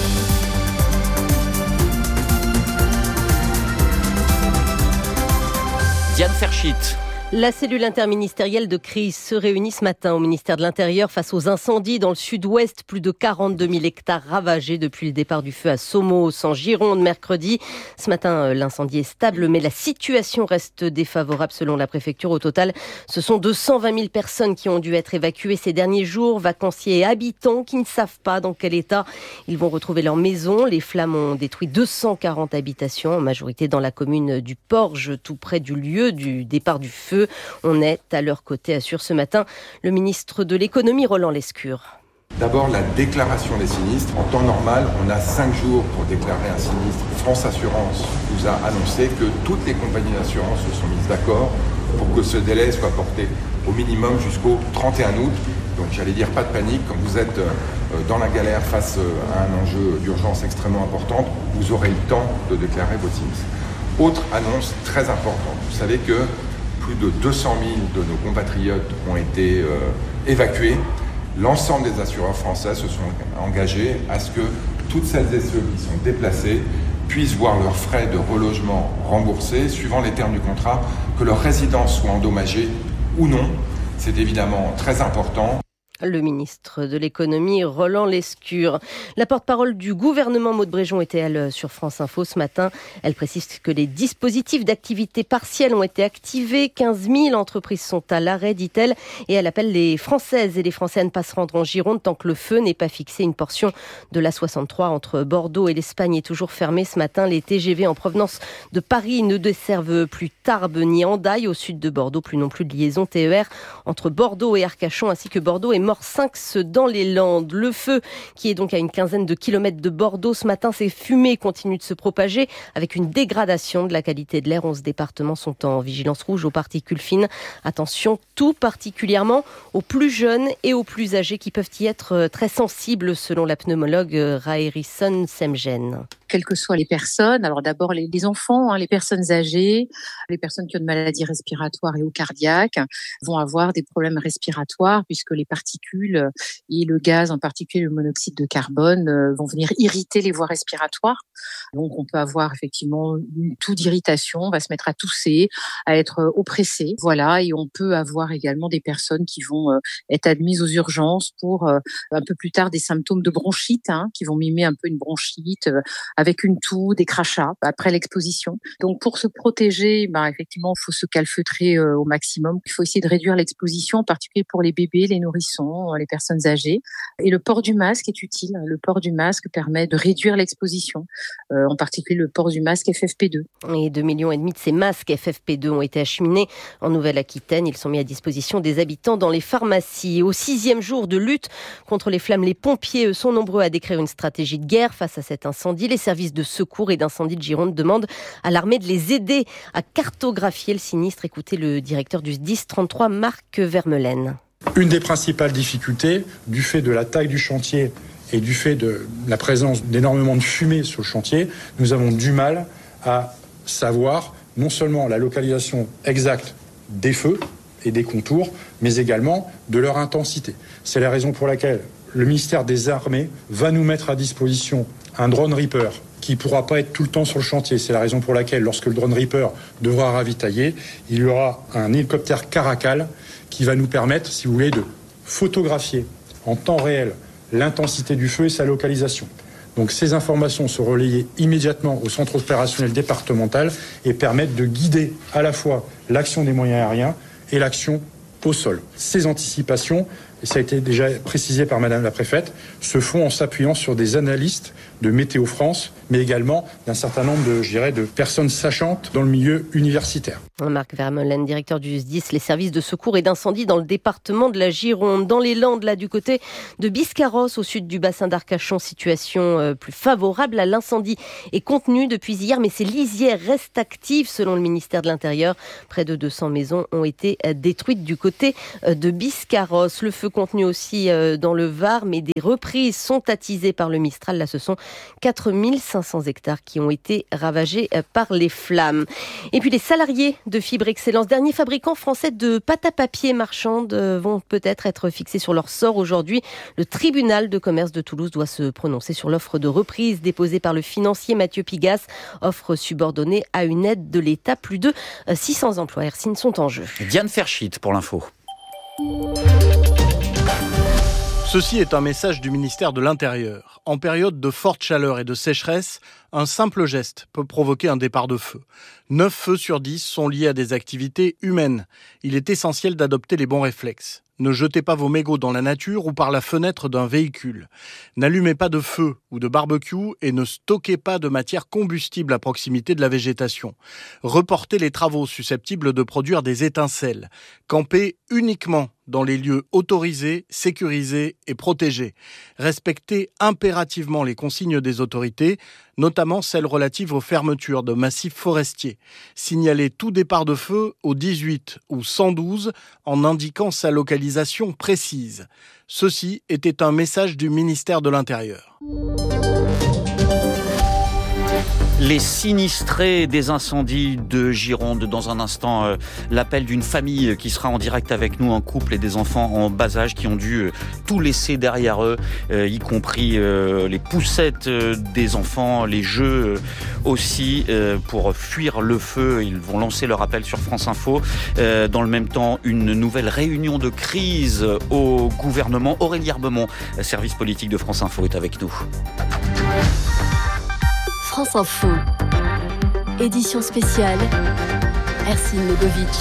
Diane Ferchit. La cellule interministérielle de crise se réunit ce matin au ministère de l'Intérieur face aux incendies dans le sud-ouest. Plus de quarante-deux mille hectares ravagés depuis le départ du feu à Somos, en Gironde, mercredi. Ce matin, l'incendie est stable, mais la situation reste défavorable selon la préfecture. Au total, ce sont deux cent vingt mille personnes qui ont dû être évacuées ces derniers jours. Vacanciers et habitants qui ne savent pas dans quel état ils vont retrouver leur maison. Les flammes ont détruit deux cent quarante habitations, en majorité dans la commune du Porge, tout près du lieu du départ du feu. On est à leur côté, assure ce matin le ministre de l'économie Roland Lescure. D'abord, la déclaration des sinistres. En temps normal, on a cinq jours pour déclarer un sinistre. France Assurance nous a annoncé que toutes les compagnies d'assurance se sont mises d'accord pour que ce délai soit porté au minimum jusqu'au trente et un août. Donc j'allais dire pas de panique, quand vous êtes dans la galère face à un enjeu d'urgence extrêmement important, vous aurez le temps de déclarer vos sinistres. Autre annonce très importante, vous savez que plus de deux cent mille de nos compatriotes ont été euh, évacués. L'ensemble des assureurs français se sont engagés à ce que toutes celles et ceux qui sont déplacés puissent voir leurs frais de relogement remboursés, suivant les termes du contrat, que leur résidence soit endommagée ou non. C'est évidemment très important. Le ministre de l'économie, Roland Lescure. La porte-parole du gouvernement, Maud Bréjon, était elle sur France Info ce matin. Elle précise que les dispositifs d'activité partielle ont été activés. quinze mille entreprises sont à l'arrêt, dit-elle. Et elle appelle les Françaises et les Français à ne pas se rendre en Gironde tant que le feu n'est pas fixé. Une portion de l'A soixante-trois entre Bordeaux et l'Espagne est toujours fermée ce matin. Les T G V en provenance de Paris ne desservent plus Tarbes ni Hendaye au sud de Bordeaux. Plus non plus de liaison T E R entre Bordeaux et Arcachon, ainsi que Bordeaux et cinq dans les Landes. Le feu, qui est donc à une quinzaine de kilomètres de Bordeaux ce matin, ces fumées continuent de se propager avec une dégradation de la qualité de l'air. onze départements sont en vigilance rouge aux particules fines. Attention tout particulièrement aux plus jeunes et aux plus âgés qui peuvent y être très sensibles selon la pneumologue Raérison Semgen. Quelles que soient les personnes, alors d'abord les, les enfants, hein, les personnes âgées, les personnes qui ont de maladies respiratoires et ou cardiaques vont avoir des problèmes respiratoires puisque les particules et le gaz, en particulier le monoxyde de carbone, euh, vont venir irriter les voies respiratoires. Donc on peut avoir effectivement une toux d'irritation, on va se mettre à tousser, à être oppressé, voilà, et on peut avoir également des personnes qui vont euh, être admises aux urgences pour euh, un peu plus tard des symptômes de bronchite, hein, qui vont mimer un peu une bronchite, euh, avec une toux, des crachats après l'exposition. Donc pour se protéger, bah, effectivement, il faut se calfeutrer euh, au maximum. Il faut essayer de réduire l'exposition, en particulier pour les bébés, les nourrissons, les personnes âgées. Et le port du masque est utile. Le port du masque permet de réduire l'exposition, euh, en particulier le port du masque F F P deux. Et deux millions et demi de ces masques F F P deux ont été acheminés en Nouvelle-Aquitaine. Ils sont mis à disposition des habitants dans les pharmacies. Au sixième jour de lutte contre les flammes, les pompiers eux, sont nombreux à décrire une stratégie de guerre face à cet incendie. Les services de secours et d'incendie de Gironde demandent à l'armée de les aider à cartographier le sinistre. Écoutez le directeur du S D I S trente-trois, Marc Vermelaine. Une des principales difficultés, du fait de la taille du chantier et du fait de la présence d'énormément de fumée sur le chantier, nous avons du mal à savoir non seulement la localisation exacte des feux et des contours, mais également de leur intensité. C'est la raison pour laquelle le ministère des Armées va nous mettre à disposition un drone Reaper qui ne pourra pas être tout le temps sur le chantier. C'est la raison pour laquelle, lorsque le drone Reaper devra ravitailler, il y aura un hélicoptère Caracal qui va nous permettre, si vous voulez, de photographier en temps réel l'intensité du feu et sa localisation. Donc ces informations sont relayées immédiatement au centre opérationnel départemental et permettent de guider à la fois l'action des moyens aériens et l'action au sol. Ces anticipations, et ça a été déjà précisé par Madame la Préfète, se font en s'appuyant sur des analystes de Météo France, mais également d'un certain nombre de, je dirais, de personnes sachantes dans le milieu universitaire. Marc Vermeulen, directeur du S D I S, les services de secours et d'incendie dans le département de la Gironde. Dans les Landes, là, du côté de Biscarrosse, au sud du bassin d'Arcachon, situation euh, plus favorable. Là, l'incendie est contenu depuis hier, mais ces lisières restent actives, selon le ministère de l'Intérieur. Près de deux cents maisons ont été euh, détruites du côté euh, de Biscarrosse. Le feu contenu aussi euh, dans le Var, mais des reprises sont attisées par le Mistral. Là, ce sont quatre mille cinq cents hectares qui ont été ravagés euh, par les flammes. Et puis, les salariés de Fibre Excellence, dernier fabricant français de pâte à papier marchande, vont peut-être être fixés sur leur sort aujourd'hui. Le tribunal de commerce de Toulouse doit se prononcer sur l'offre de reprise déposée par le financier Mathieu Pigas, offre subordonnée à une aide de l'État. Plus de six cents emplois Hercine sont en jeu. Diane Ferschit pour l'info. Ceci est un message du ministère de l'Intérieur. En période de forte chaleur et de sécheresse, un simple geste peut provoquer un départ de feu. neuf feux sur dix sont liés à des activités humaines. Il est essentiel d'adopter les bons réflexes. Ne jetez pas vos mégots dans la nature ou par la fenêtre d'un véhicule. N'allumez pas de feu ou de barbecue et ne stockez pas de matière combustible à proximité de la végétation. Reportez les travaux susceptibles de produire des étincelles. Campez uniquement dans les lieux autorisés, sécurisés et protégés. Respectez impérativement les consignes des autorités, notamment celles relatives aux fermetures de massifs forestiers. Signalez tout départ de feu au dix-huit ou cent douze en indiquant sa localisation précise. Ceci était un message du ministère de l'Intérieur. Les sinistrés des incendies de Gironde. Dans un instant, euh, l'appel d'une famille qui sera en direct avec nous, un couple et des enfants en bas âge qui ont dû euh, tout laisser derrière eux, euh, y compris euh, les poussettes euh, des enfants, les jeux euh, aussi, euh, pour fuir le feu. Ils vont lancer leur appel sur France Info. Euh, dans le même temps, une nouvelle réunion de crise au gouvernement. Aurélie Herbemont, service politique de France Info, est avec nous. France Info, édition spéciale, Hercine Lebovic.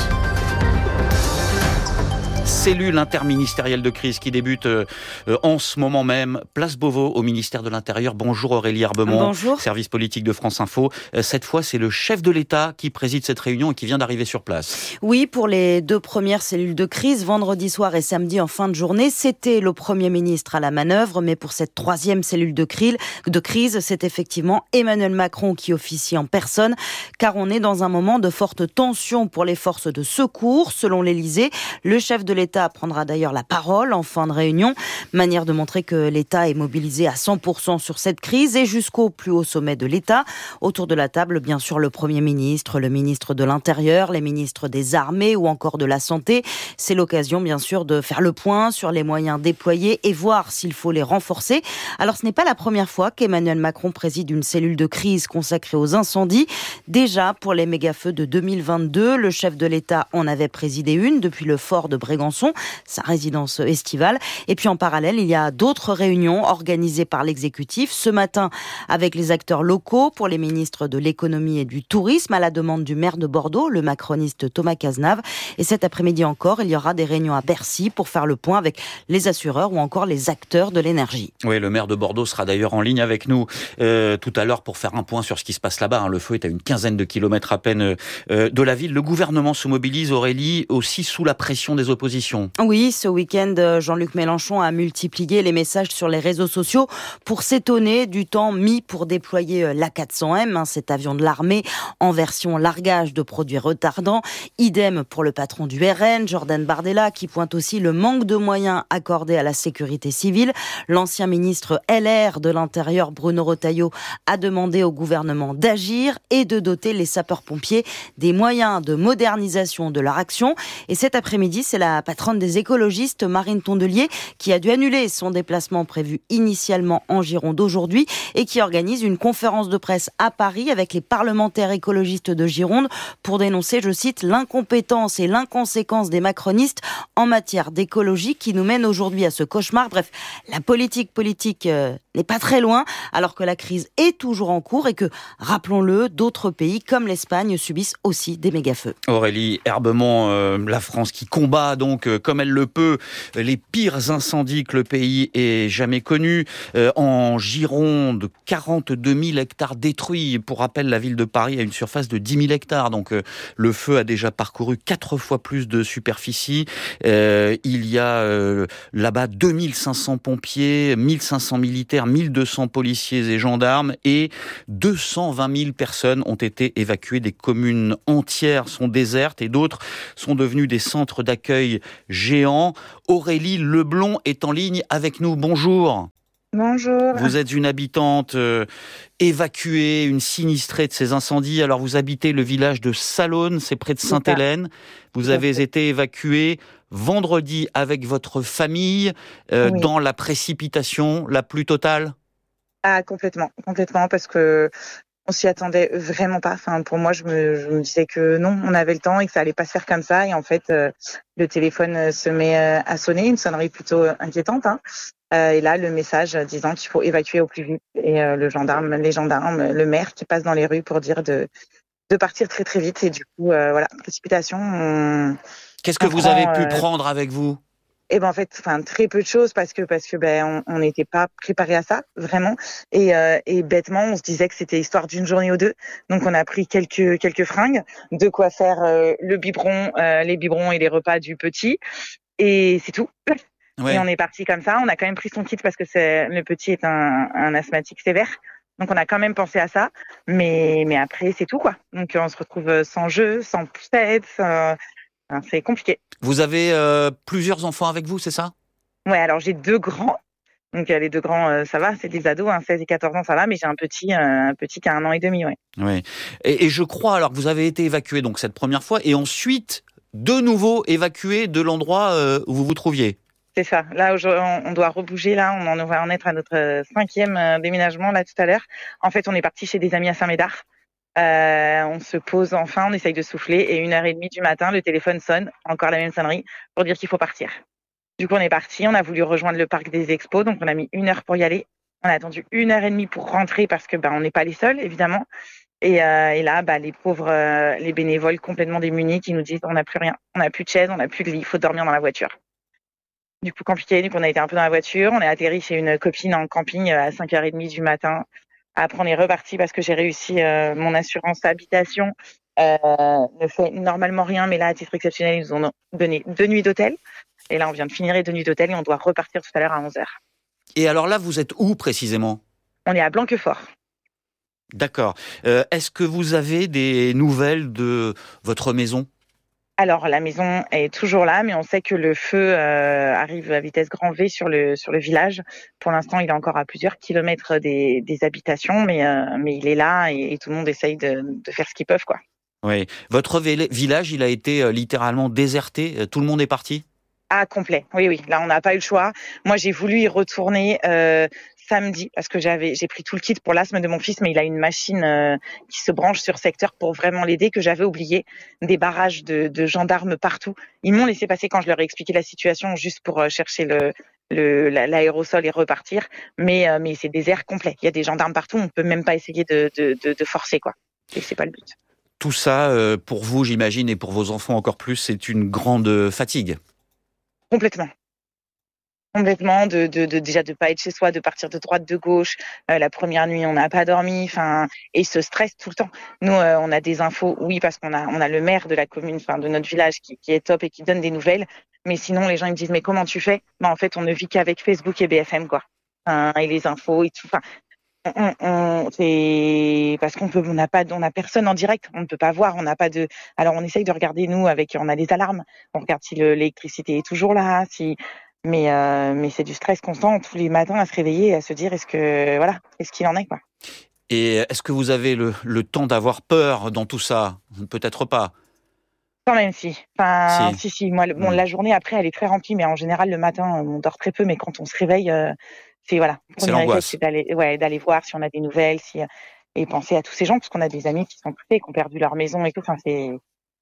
Cellule interministérielle de crise qui débute euh, en ce moment même. Place Beauvau au ministère de l'Intérieur. Bonjour Aurélie Herbemont. Bonjour. Service politique de France Info. Euh, cette fois, c'est le chef de l'État qui préside cette réunion et qui vient d'arriver sur place. Oui, pour les deux premières cellules de crise, vendredi soir et samedi en fin de journée, c'était le Premier ministre à la manœuvre. Mais pour cette troisième cellule de crise, de crise, c'est effectivement Emmanuel Macron qui officie en personne, car on est dans un moment de forte tension pour les forces de secours. Selon l'Élysée, le chef de l'État prendra d'ailleurs la parole en fin de réunion. Manière de montrer que l'État est mobilisé à cent pour cent sur cette crise et jusqu'au plus haut sommet de l'État. Autour de la table, bien sûr, le Premier ministre, le ministre de l'Intérieur, les ministres des Armées ou encore de la Santé. C'est l'occasion, bien sûr, de faire le point sur les moyens déployés et voir s'il faut les renforcer. Alors, ce n'est pas la première fois qu'Emmanuel Macron préside une cellule de crise consacrée aux incendies. Déjà, pour les méga-feux de deux mille vingt-deux, le chef de l'État en avait présidé une depuis le fort de Brégançon, sa résidence estivale. Et puis en parallèle, il y a d'autres réunions organisées par l'exécutif. Ce matin, avec les acteurs locaux, pour les ministres de l'économie et du tourisme, à la demande du maire de Bordeaux, le macroniste Thomas Cazenave. Et cet après-midi encore, il y aura des réunions à Bercy pour faire le point avec les assureurs ou encore les acteurs de l'énergie. Oui, le maire de Bordeaux sera d'ailleurs en ligne avec nous euh, tout à l'heure pour faire un point sur ce qui se passe là-bas. Hein. Le feu est à une quinzaine de kilomètres à peine euh, de la ville. Le gouvernement se mobilise, Aurélie, aussi sous la pression des oppositions. Oui, ce week-end, Jean-Luc Mélenchon a multiplié les messages sur les réseaux sociaux pour s'étonner du temps mis pour déployer l'A quatre cents M, hein, cet avion de l'armée en version largage de produits retardants. Idem pour le patron du R N, Jordan Bardella, qui pointe aussi le manque de moyens accordés à la sécurité civile. L'ancien ministre L R de l'Intérieur, Bruno Retailleau, a demandé au gouvernement d'agir et de doter les sapeurs-pompiers des moyens de modernisation de leur action. Et cet après-midi, c'est la la patronne des écologistes, Marine Tondelier, qui a dû annuler son déplacement prévu initialement en Gironde aujourd'hui et qui organise une conférence de presse à Paris avec les parlementaires écologistes de Gironde pour dénoncer, je cite, l'incompétence et l'inconséquence des macronistes en matière d'écologie qui nous mène aujourd'hui à ce cauchemar. Bref, la politique politique euh, n'est pas très loin alors que la crise est toujours en cours et que, rappelons-le, d'autres pays comme l'Espagne subissent aussi des méga-feux. Aurélie Herbemont, euh, la France qui combat donc euh, comme elle le peut les pires incendies que le pays ait jamais connus. Euh, en Gironde, quarante-deux mille hectares détruits. Pour rappel, la ville de Paris a une surface de dix mille hectares. Donc euh, le feu a déjà parcouru quatre fois plus de superficie. Euh, il y a euh, là-bas deux mille cinq cents pompiers, mille cinq cents militaires, mille deux cents policiers et gendarmes et deux cent vingt mille personnes ont été évacuées. Des communes entières sont désertes et d'autres sont devenues des centres d'accueil géants. Aurélie Leblond est en ligne avec nous. Bonjour. Bonjour. Vous êtes une habitante euh, évacuée, une sinistrée de ces incendies. Alors vous habitez le village de Salonne, c'est près de Sainte-Hélène. Vous avez été évacuée vendredi avec votre famille euh, oui. dans la précipitation la plus totale. Ah complètement, complètement parce que on s'y attendait vraiment pas. Enfin, pour moi, je me, je me disais que non, on avait le temps et que ça allait pas se faire comme ça. Et en fait, euh, le téléphone se met euh, à sonner, une sonnerie plutôt inquiétante. Hein. Euh, et là, le message disant qu'il faut évacuer au plus vite. Et euh, le gendarme, les gendarmes, le maire qui passe dans les rues pour dire de de partir très très vite. Et du coup, euh, voilà, précipitation. On, Qu'est-ce que on vous prend, avez pu euh, prendre avec vous? Et ben en fait, enfin très peu de choses parce que parce que ben on n'était pas préparé à ça vraiment et euh, et bêtement on se disait que c'était histoire d'une journée ou deux. Donc on a pris quelques quelques fringues, de quoi faire euh, le biberon, euh, les biberons et les repas du petit et c'est tout. Ouais. Et on est parti comme ça. On a quand même pris son kit parce que c'est le petit est un, un asthmatique sévère. Donc on a quand même pensé à ça, mais mais après c'est tout quoi. Donc on se retrouve sans jeu, sans poussette. Sans... C'est compliqué. Vous avez euh, plusieurs enfants avec vous, c'est ça? Ouais, alors j'ai deux grands. Donc les deux grands, euh, ça va, c'est des ados, hein, seize et quatorze ans, ça va, mais j'ai un petit, euh, un petit qui a un an et demi, ouais. Oui. Et, et je crois alors que vous avez été évacué donc cette première fois et ensuite de nouveau évacué de l'endroit euh, où vous vous trouviez. C'est ça. Là, on doit rebouger. Là, on en va en être à notre cinquième déménagement là tout à l'heure. En fait, on est parti chez des amis à Saint-Médard. Euh, on se pose enfin, on essaye de souffler et une heure et demie du matin, le téléphone sonne, encore la même sonnerie, pour dire qu'il faut partir. Du coup, on est parti, on a voulu rejoindre le parc des expos, donc on a mis une heure pour y aller. On a attendu une heure et demie pour rentrer parce que bah, on n'est pas les seuls, évidemment. Et, euh, et là, bah, les pauvres, euh, les bénévoles complètement démunis qui nous disent on n'a plus rien, on n'a plus de chaise, on n'a plus de lit, il faut dormir dans la voiture. Du coup, compliqué, donc on a été un peu dans la voiture, on est atterri chez une copine en camping à cinq heures trente du matin. Après, on est reparti parce que j'ai réussi euh, mon assurance habitation euh, ne fait normalement rien, mais là, à titre exceptionnel, ils nous ont donné deux nuits d'hôtel. Et là, on vient de finir les deux nuits d'hôtel et on doit repartir tout à l'heure à onze heures. Et alors là, vous êtes où précisément? On est à Blanquefort. D'accord. Euh, est-ce que vous avez des nouvelles de votre maison? Alors, la maison est toujours là, mais on sait que le feu euh, arrive à vitesse grand V sur le sur le village. Pour l'instant, il est encore à plusieurs kilomètres des, des habitations, mais euh, mais il est là et, et tout le monde essaye de, de faire ce qu'ils peuvent, quoi. Oui. Votre village, il a été littéralement déserté. Tout le monde est parti? Ah, complet. Oui, oui. Là, on n'a pas eu le choix. Moi, j'ai voulu y retourner euh, samedi parce que j'avais, j'ai pris tout le kit pour l'asthme de mon fils, mais il a une machine euh, qui se branche sur secteur pour vraiment l'aider que j'avais oublié. Des barrages de, de gendarmes partout. Ils m'ont laissé passer quand je leur ai expliqué la situation juste pour euh, chercher le, le l'aérosol et repartir. Mais euh, mais c'est désert complet. Il y a des gendarmes partout. On peut même pas essayer de de, de, de forcer quoi. Et c'est pas le but. Tout ça, euh, pour vous, j'imagine, et pour vos enfants encore plus, c'est une grande fatigue. Complètement. Complètement, de, de, de déjà de pas être chez soi, de partir de droite, de gauche. Euh, la première nuit, on n'a pas dormi, enfin, et ce stress tout le temps. Nous, euh, on a des infos, oui, parce qu'on a, on a le maire de la commune, enfin, de notre village, qui, qui est top et qui donne des nouvelles. Mais sinon, les gens ils me disent, mais comment tu fais? Ben, en fait, on ne vit qu'avec Facebook et B F M, quoi. Enfin, et les infos et tout. Enfin, on, on, c'est parce qu'on peut, on n'a pas, on n'a personne en direct, on ne peut pas voir, on n'a pas de. Alors, on essaye de regarder nous avec, on a des alarmes, on regarde si le, l'électricité est toujours là, si. Mais euh, mais c'est du stress constant tous les matins à se réveiller et à se dire est-ce que voilà est-ce qu'il en est quoi. Et est-ce que vous avez le, le temps d'avoir peur dans tout ça? Peut-être pas. Quand même, si. Enfin, Si. si, si. Moi, le- bon, Mm. la journée après, elle est très remplie, mais en général, le matin, on dort très peu, mais quand on se réveille, euh, c'est voilà. Le C'est premier réflexe, l'angoisse. c'est d'aller, ouais, d'aller voir si on a des nouvelles, si, euh, et penser à tous ces gens, parce qu'on a des amis qui sont privés, qui ont perdu leur maison et tout. Enfin, c'est,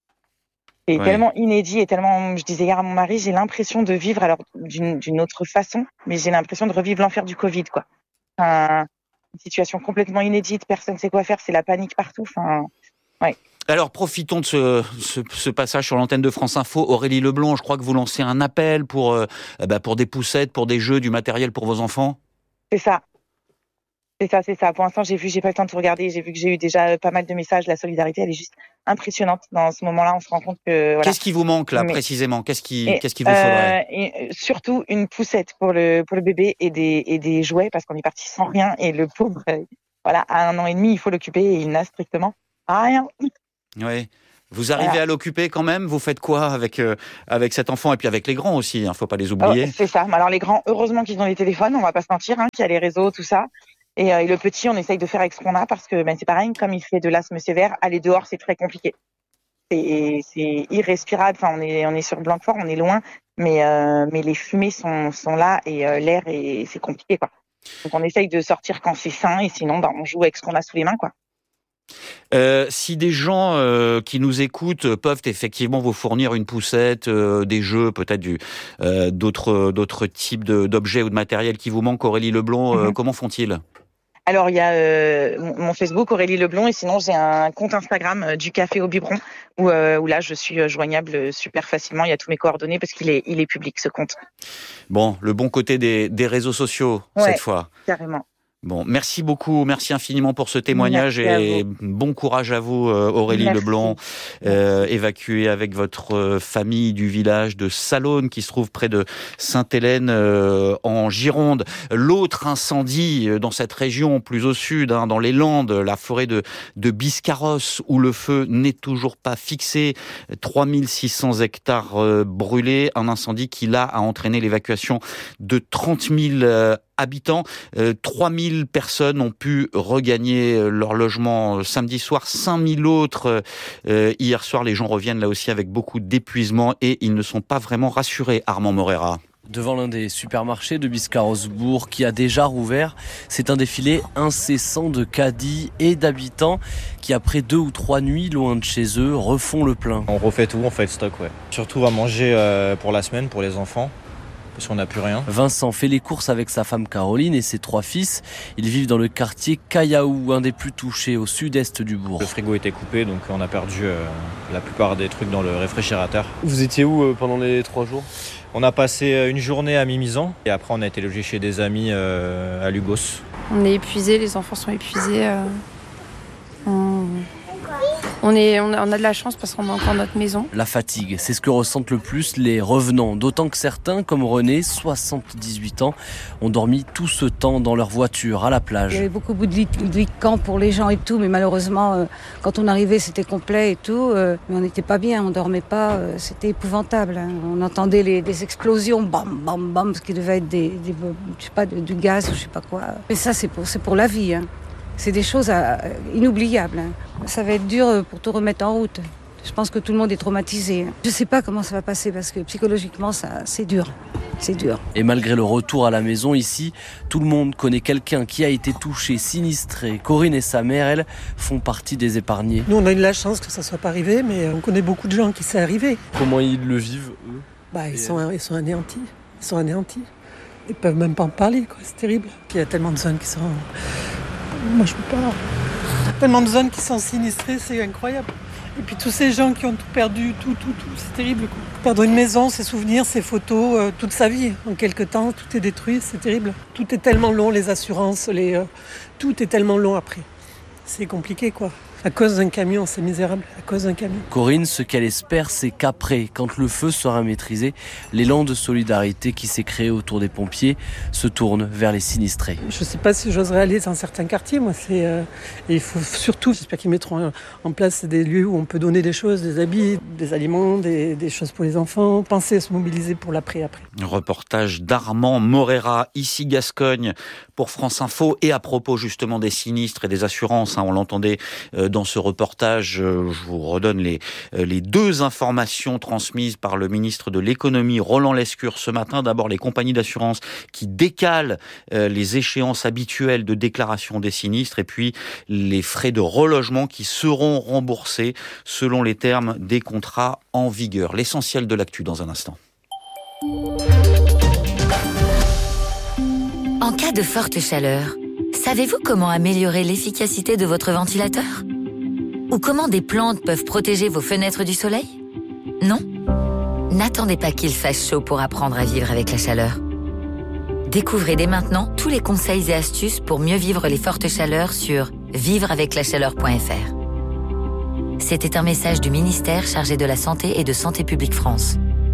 c'est Ouais. tellement inédit et tellement, je disais hier à mon mari, j'ai l'impression de vivre, alors, d'une, d'une autre façon, mais j'ai l'impression de revivre l'enfer du Covid, quoi. Enfin, une situation complètement inédite, personne ne sait quoi faire, c'est la panique partout. Enfin, ouais. Alors, profitons de ce, ce, ce passage sur l'antenne de France Info. Aurélie Leblond, je crois que vous lancez un appel pour, euh, bah, pour des poussettes, pour des jeux, du matériel pour vos enfants. C'est ça. C'est ça, c'est ça. Pour l'instant, j'ai vu, j'ai pas eu le temps de tout regarder. J'ai vu que j'ai eu déjà euh, pas mal de messages. La solidarité, elle est juste impressionnante. Dans ce moment-là, on se rend compte que voilà. Qu'est-ce qui vous manque là, Mais- précisément? Qu'est-ce qui, Et, qu'est-ce qu'il vous faudrait? euh, et, euh, surtout une poussette pour le pour le bébé et des et des jouets parce qu'on est parti sans rien et le pauvre, euh, voilà, à un an et demi, il faut l'occuper et il n'a strictement rien. Oui. Vous arrivez Voilà. à l'occuper quand même? Vous faites quoi avec, euh, avec cet enfant et puis avec les grands aussi? Il ne faut pas les Oh, oublier. c'est ça. Mais alors les grands, heureusement qu'ils ont les téléphones, on va pas se mentir, hein, qu'il y a les réseaux, tout ça. Et, euh, et le petit, on essaye de faire avec ce qu'on a parce que ben c'est pareil, comme il fait de l'asthme sévère, aller dehors c'est très compliqué. C'est c'est irrespirable. Enfin, on est on est sur Blanquefort, on est loin, mais euh, mais les fumées sont sont là et euh, l'air est c'est compliqué quoi. Donc on essaye de sortir quand c'est sain et sinon ben on joue avec ce qu'on a sous les mains quoi. Euh, si des gens euh, qui nous écoutent peuvent effectivement vous fournir une poussette, euh, des jeux, peut-être du euh, d'autres d'autres types de- d'objets ou de matériel qui vous manquent, Aurélie Leblond, euh, Mhm. comment font-ils? Alors il y a euh, mon mon Facebook Aurélie Leblond et sinon j'ai un compte Instagram euh, du café au biberon où euh, où là je suis euh, joignable euh, super facilement. Il y a tous mes coordonnées parce qu'il est il est public ce compte. Bon, le bon côté des, des réseaux sociaux Ouais, cette fois. carrément. Bon, merci beaucoup, merci infiniment pour ce témoignage Merci à et bon courage à vous, euh, Aurélie Merci. Leblond, euh, évacuée avec votre euh, famille du village de Salonne qui se trouve près de Sainte-Hélène euh, en Gironde. L'autre incendie euh, dans cette région, plus au sud, hein, dans les Landes, la forêt de, de Biscarrosse, où le feu n'est toujours pas fixé. trois mille six cents hectares euh, brûlés, un incendie qui là a entraîné l'évacuation de trente mille euh, habitants. Euh, trois mille personnes ont pu regagner euh, leur logement euh, samedi soir, cinq mille autres euh, hier soir. Les gens reviennent là aussi avec beaucoup d'épuisement et ils ne sont pas vraiment rassurés, Armand Morera. Devant l'un des supermarchés de Biscarrosse-Bourg qui a déjà rouvert, c'est un défilé incessant de caddies et d'habitants qui, après deux ou trois nuits loin de chez eux, refont le plein. On refait tout, on fait le stock, ouais. Surtout à manger euh, pour la semaine, pour les enfants, parce qu'on n'a plus rien. Vincent fait les courses avec sa femme Caroline et ses trois fils. Ils vivent dans le quartier Cayaou, un des plus touchés au sud-est du bourg. Le frigo était coupé, donc on a perdu euh, la plupart des trucs dans le réfrigérateur. Vous étiez où euh, pendant les trois jours? On a passé une journée à Mimizan et après on a été logé chez des amis euh, à Lugos. On est épuisés, les enfants sont épuisés. euh, on... On, est, on, a, on a de la chance parce qu'on a encore notre maison. La fatigue, c'est ce que ressentent le plus les revenants. D'autant que certains, comme René, soixante-dix-huit ans, ont dormi tout ce temps dans leur voiture à la plage. Il y avait beaucoup de lits de camp pour les gens et tout, mais malheureusement, euh, quand on arrivait, c'était complet et tout. Euh, mais on n'était pas bien, on dormait pas, euh, c'était épouvantable. Hein. On entendait les, des explosions, bam, bam, bam, ce qui devait être des, des, je sais pas, de, du gaz ou je sais pas quoi. Mais ça, c'est pour, c'est pour la vie. Hein. C'est des choses à, inoubliables. Hein. Ça va être dur pour tout remettre en route. Je pense que tout le monde est traumatisé. Je ne sais pas comment ça va passer parce que psychologiquement, ça, c'est dur. C'est dur. Et malgré le retour à la maison ici, tout le monde connaît quelqu'un qui a été touché, sinistré. Corinne et sa mère, elles, font partie des épargnés. Nous, on a eu la chance que ça ne soit pas arrivé, mais on connaît beaucoup de gens qui c'est arrivé. Comment ils le vivent, eux? Bah, ils, sont, ils sont anéantis. Ils sont anéantis. Ils ne peuvent même pas en parler, quoi. C'est terrible. Il y a tellement de zones qui sont... Moi, je peux pas. Tellement de zones qui sont sinistrées, c'est incroyable. Et puis tous ces gens qui ont tout perdu, tout, tout, tout, c'est terrible. Quoi. Perdre une maison, ses souvenirs, ses photos, euh, toute sa vie. En quelque temps, tout est détruit, c'est terrible. Tout est tellement long, les assurances, les, euh, tout est tellement long après. C'est compliqué, quoi. À cause d'un camion, c'est misérable, à cause d'un camion. Corinne, ce qu'elle espère, c'est qu'après, quand le feu sera maîtrisé, l'élan de solidarité qui s'est créé autour des pompiers se tourne vers les sinistrés. Je ne sais pas si j'oserais aller dans certains quartiers, moi. C'est, euh, et il faut surtout, j'espère qu'ils mettront en place des lieux où on peut donner des choses, des habits, des aliments, des, des choses pour les enfants, penser à se mobiliser pour l'après-après. Reportage d'Armand Morera, ici Gascogne, pour France Info, et à propos justement des sinistres et des assurances, hein, on l'entendait euh, dans ce reportage. Je vous redonne les, les deux informations transmises par le ministre de l'économie, Roland Lescure, ce matin. D'abord, les compagnies d'assurance qui décalent les échéances habituelles de déclaration des sinistres et puis les frais de relogement qui seront remboursés selon les termes des contrats en vigueur. L'essentiel de l'actu dans un instant. En cas de forte chaleur, savez-vous comment améliorer l'efficacité de votre ventilateur ? Ou comment des plantes peuvent protéger vos fenêtres du soleil ? Non ? N'attendez pas qu'il fasse chaud pour apprendre à vivre avec la chaleur. Découvrez dès maintenant tous les conseils et astuces pour mieux vivre les fortes chaleurs sur vivre avec la chaleur point f r. C'était un message du ministère chargé de la Santé et de Santé publique France.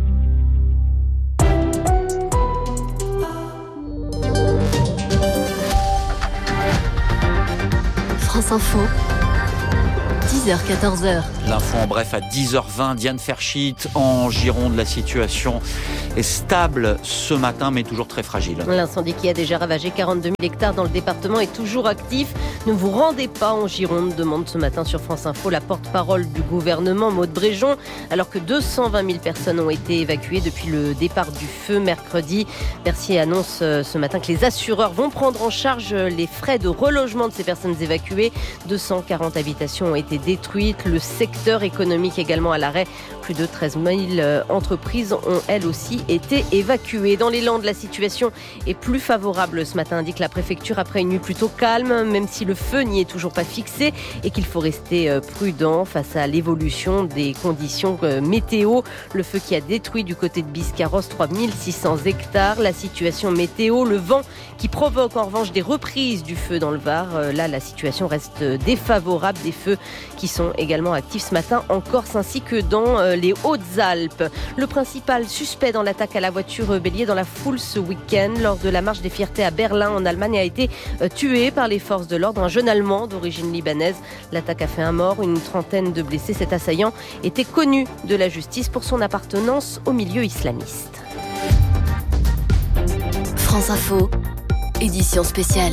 France Info, dix heures quatorze heures. L'info en bref à dix heures vingt, Diane Ferschit en Gironde. La situation est stable ce matin mais toujours très fragile. L'incendie qui a déjà ravagé quarante-deux mille hectares dans le département est toujours actif. Ne vous rendez pas en Gironde, demande ce matin sur France Info la porte-parole du gouvernement, Maud Bréjon, alors que deux cent vingt mille personnes ont été évacuées depuis le départ du feu mercredi. Bercy annonce ce matin que les assureurs vont prendre en charge les frais de relogement de ces personnes évacuées. deux cent quarante habitations ont été détruites. Le secteur économique également à l'arrêt. Plus de treize mille entreprises ont elles aussi été évacuées. Dans les Landes, la situation est plus favorable ce matin, indique la préfecture, après une nuit plutôt calme, même si le feu n'y est toujours pas fixé et qu'il faut rester prudent face à l'évolution des conditions météo. Le feu qui a détruit du côté de Biscarrosse trois mille six cents hectares. La situation météo, le vent qui provoque en revanche des reprises du feu dans le Var. Là, la situation reste défavorable. Des feux qui sont également actifs ce matin en Corse ainsi que dans les Hautes-Alpes. Le principal suspect dans l'attaque à la voiture bélier dans la foule ce week-end lors de la marche des fiertés à Berlin en Allemagne a été tué par les forces de l'ordre. Un jeune Allemand d'origine libanaise. L'attaque a fait un mort, une trentaine de blessés. Cet assaillant était connu de la justice pour son appartenance au milieu islamiste. France Info, édition spéciale.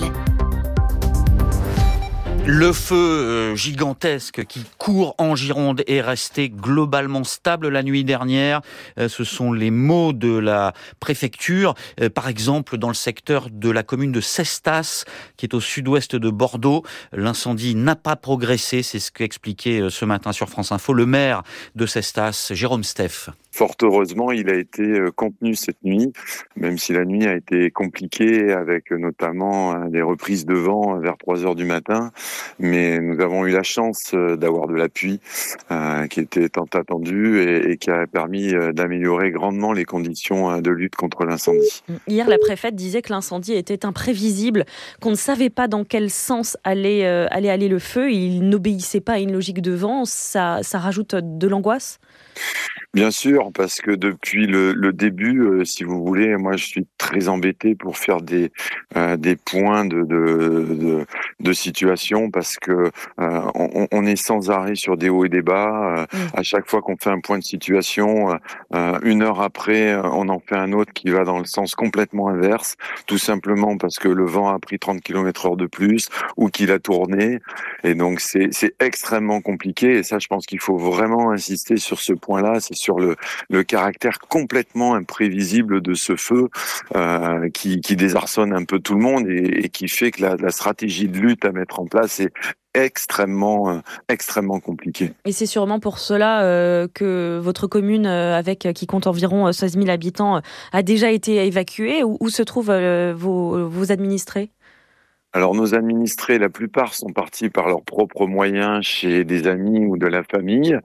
Le feu gigantesque qui court en Gironde est resté globalement stable la nuit dernière. Ce sont les mots de la préfecture. Par exemple, dans le secteur de la commune de Cestas, qui est au sud-ouest de Bordeaux, l'incendie n'a pas progressé. C'est ce qu'expliquait ce matin sur France Info le maire de Cestas, Jérôme Steff. Fort heureusement, il a été contenu cette nuit, même si la nuit a été compliquée avec notamment des reprises de vent vers trois heures du matin. Mais nous avons eu la chance d'avoir de la pluie euh, qui était tant attendue et, et qui a permis d'améliorer grandement les conditions de lutte contre l'incendie. Hier, la préfète disait que l'incendie était imprévisible, qu'on ne savait pas dans quel sens allait, euh, allait aller le feu. Il n'obéissait pas à une logique de vent. Ça, ça rajoute de l'angoisse ? Bien sûr, parce que depuis le, le début, euh, si vous voulez, moi je suis très embêté pour faire des euh, des points de de, de de situation parce que euh, on, on est sans arrêt sur des hauts et des bas. Euh, mmh. À chaque fois qu'on fait un point de situation, euh, une heure après, on en fait un autre qui va dans le sens complètement inverse, tout simplement parce que le vent a pris trente kilomètres heure de plus ou qu'il a tourné. Et donc c'est c'est extrêmement compliqué. Et ça, je pense qu'il faut vraiment insister sur ce point-là. C'est sur le, le caractère complètement imprévisible de ce feu euh, qui, qui désarçonne un peu tout le monde et, et qui fait que la, la stratégie de lutte à mettre en place est extrêmement, euh, extrêmement compliquée. Et c'est sûrement pour cela euh, que votre commune, euh, avec qui compte environ seize mille habitants, a déjà été évacuée. Où, où se trouvent euh, vos, vos administrés ? Alors nos administrés, la plupart sont partis par leurs propres moyens chez des amis ou de la famille.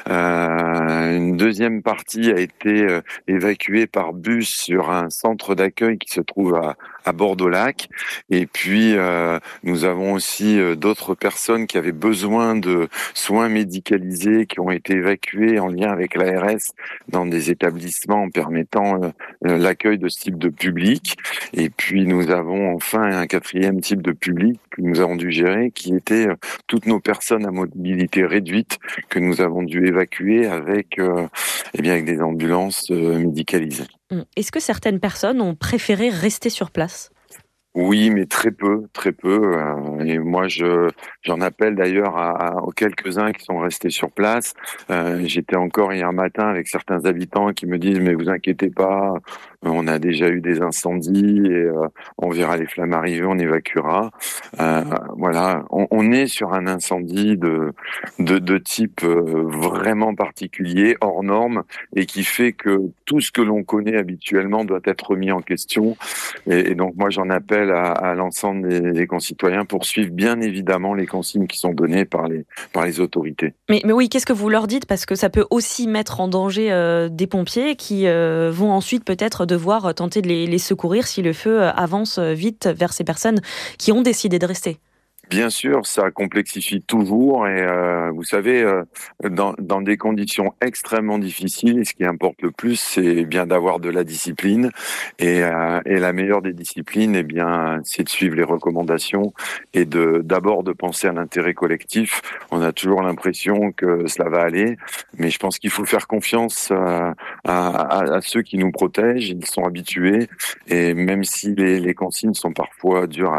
Euh, une deuxième partie a été euh, évacuée par bus sur un centre d'accueil qui se trouve à, à Bordeaux-Lac. Et puis euh, nous avons aussi euh, d'autres personnes qui avaient besoin de soins médicalisés, qui ont été évacuées en lien avec l'A R S dans des établissements permettant euh, l'accueil de ce type de public. Et puis nous avons enfin un quatrième type de public que nous avons dû gérer, qui était euh, toutes nos personnes à mobilité réduite que nous avons dû évacuer avec, euh, eh bien, avec des ambulances euh, médicalisées. Est-ce que certaines personnes ont préféré rester sur place ? Oui, mais très peu, très peu. Euh, et moi, je j'en appelle d'ailleurs à, à aux quelques-uns qui sont restés sur place. Euh, j'étais encore hier matin avec certains habitants qui me disent mais vous inquiétez pas, on a déjà eu des incendies et euh, on verra les flammes arriver, on évacuera. Euh, voilà, on, on est sur un incendie de de, de type euh, vraiment particulier, hors norme, et qui fait que tout ce que l'on connaît habituellement doit être remis en question. Et, et donc moi, j'en appelle à, à l'ensemble des, des concitoyens pour suivre bien évidemment les consignes qui sont données par les, par les autorités. Mais, mais oui, qu'est-ce que vous leur dites? Parce que ça peut aussi mettre en danger euh, des pompiers qui euh, vont ensuite peut-être devoir tenter de les, les secourir si le feu avance vite vers ces personnes qui ont décidé de rester. Bien sûr, ça complexifie toujours et euh, vous savez, euh, dans, dans des conditions extrêmement difficiles, ce qui importe le plus, c'est bien d'avoir de la discipline et, euh, et la meilleure des disciplines, eh bien, c'est de suivre les recommandations et de d'abord de penser à l'intérêt collectif. On a toujours l'impression que cela va aller, mais je pense qu'il faut faire confiance à, à, à ceux qui nous protègent. Ils sont habitués et même si les, les consignes sont parfois dures à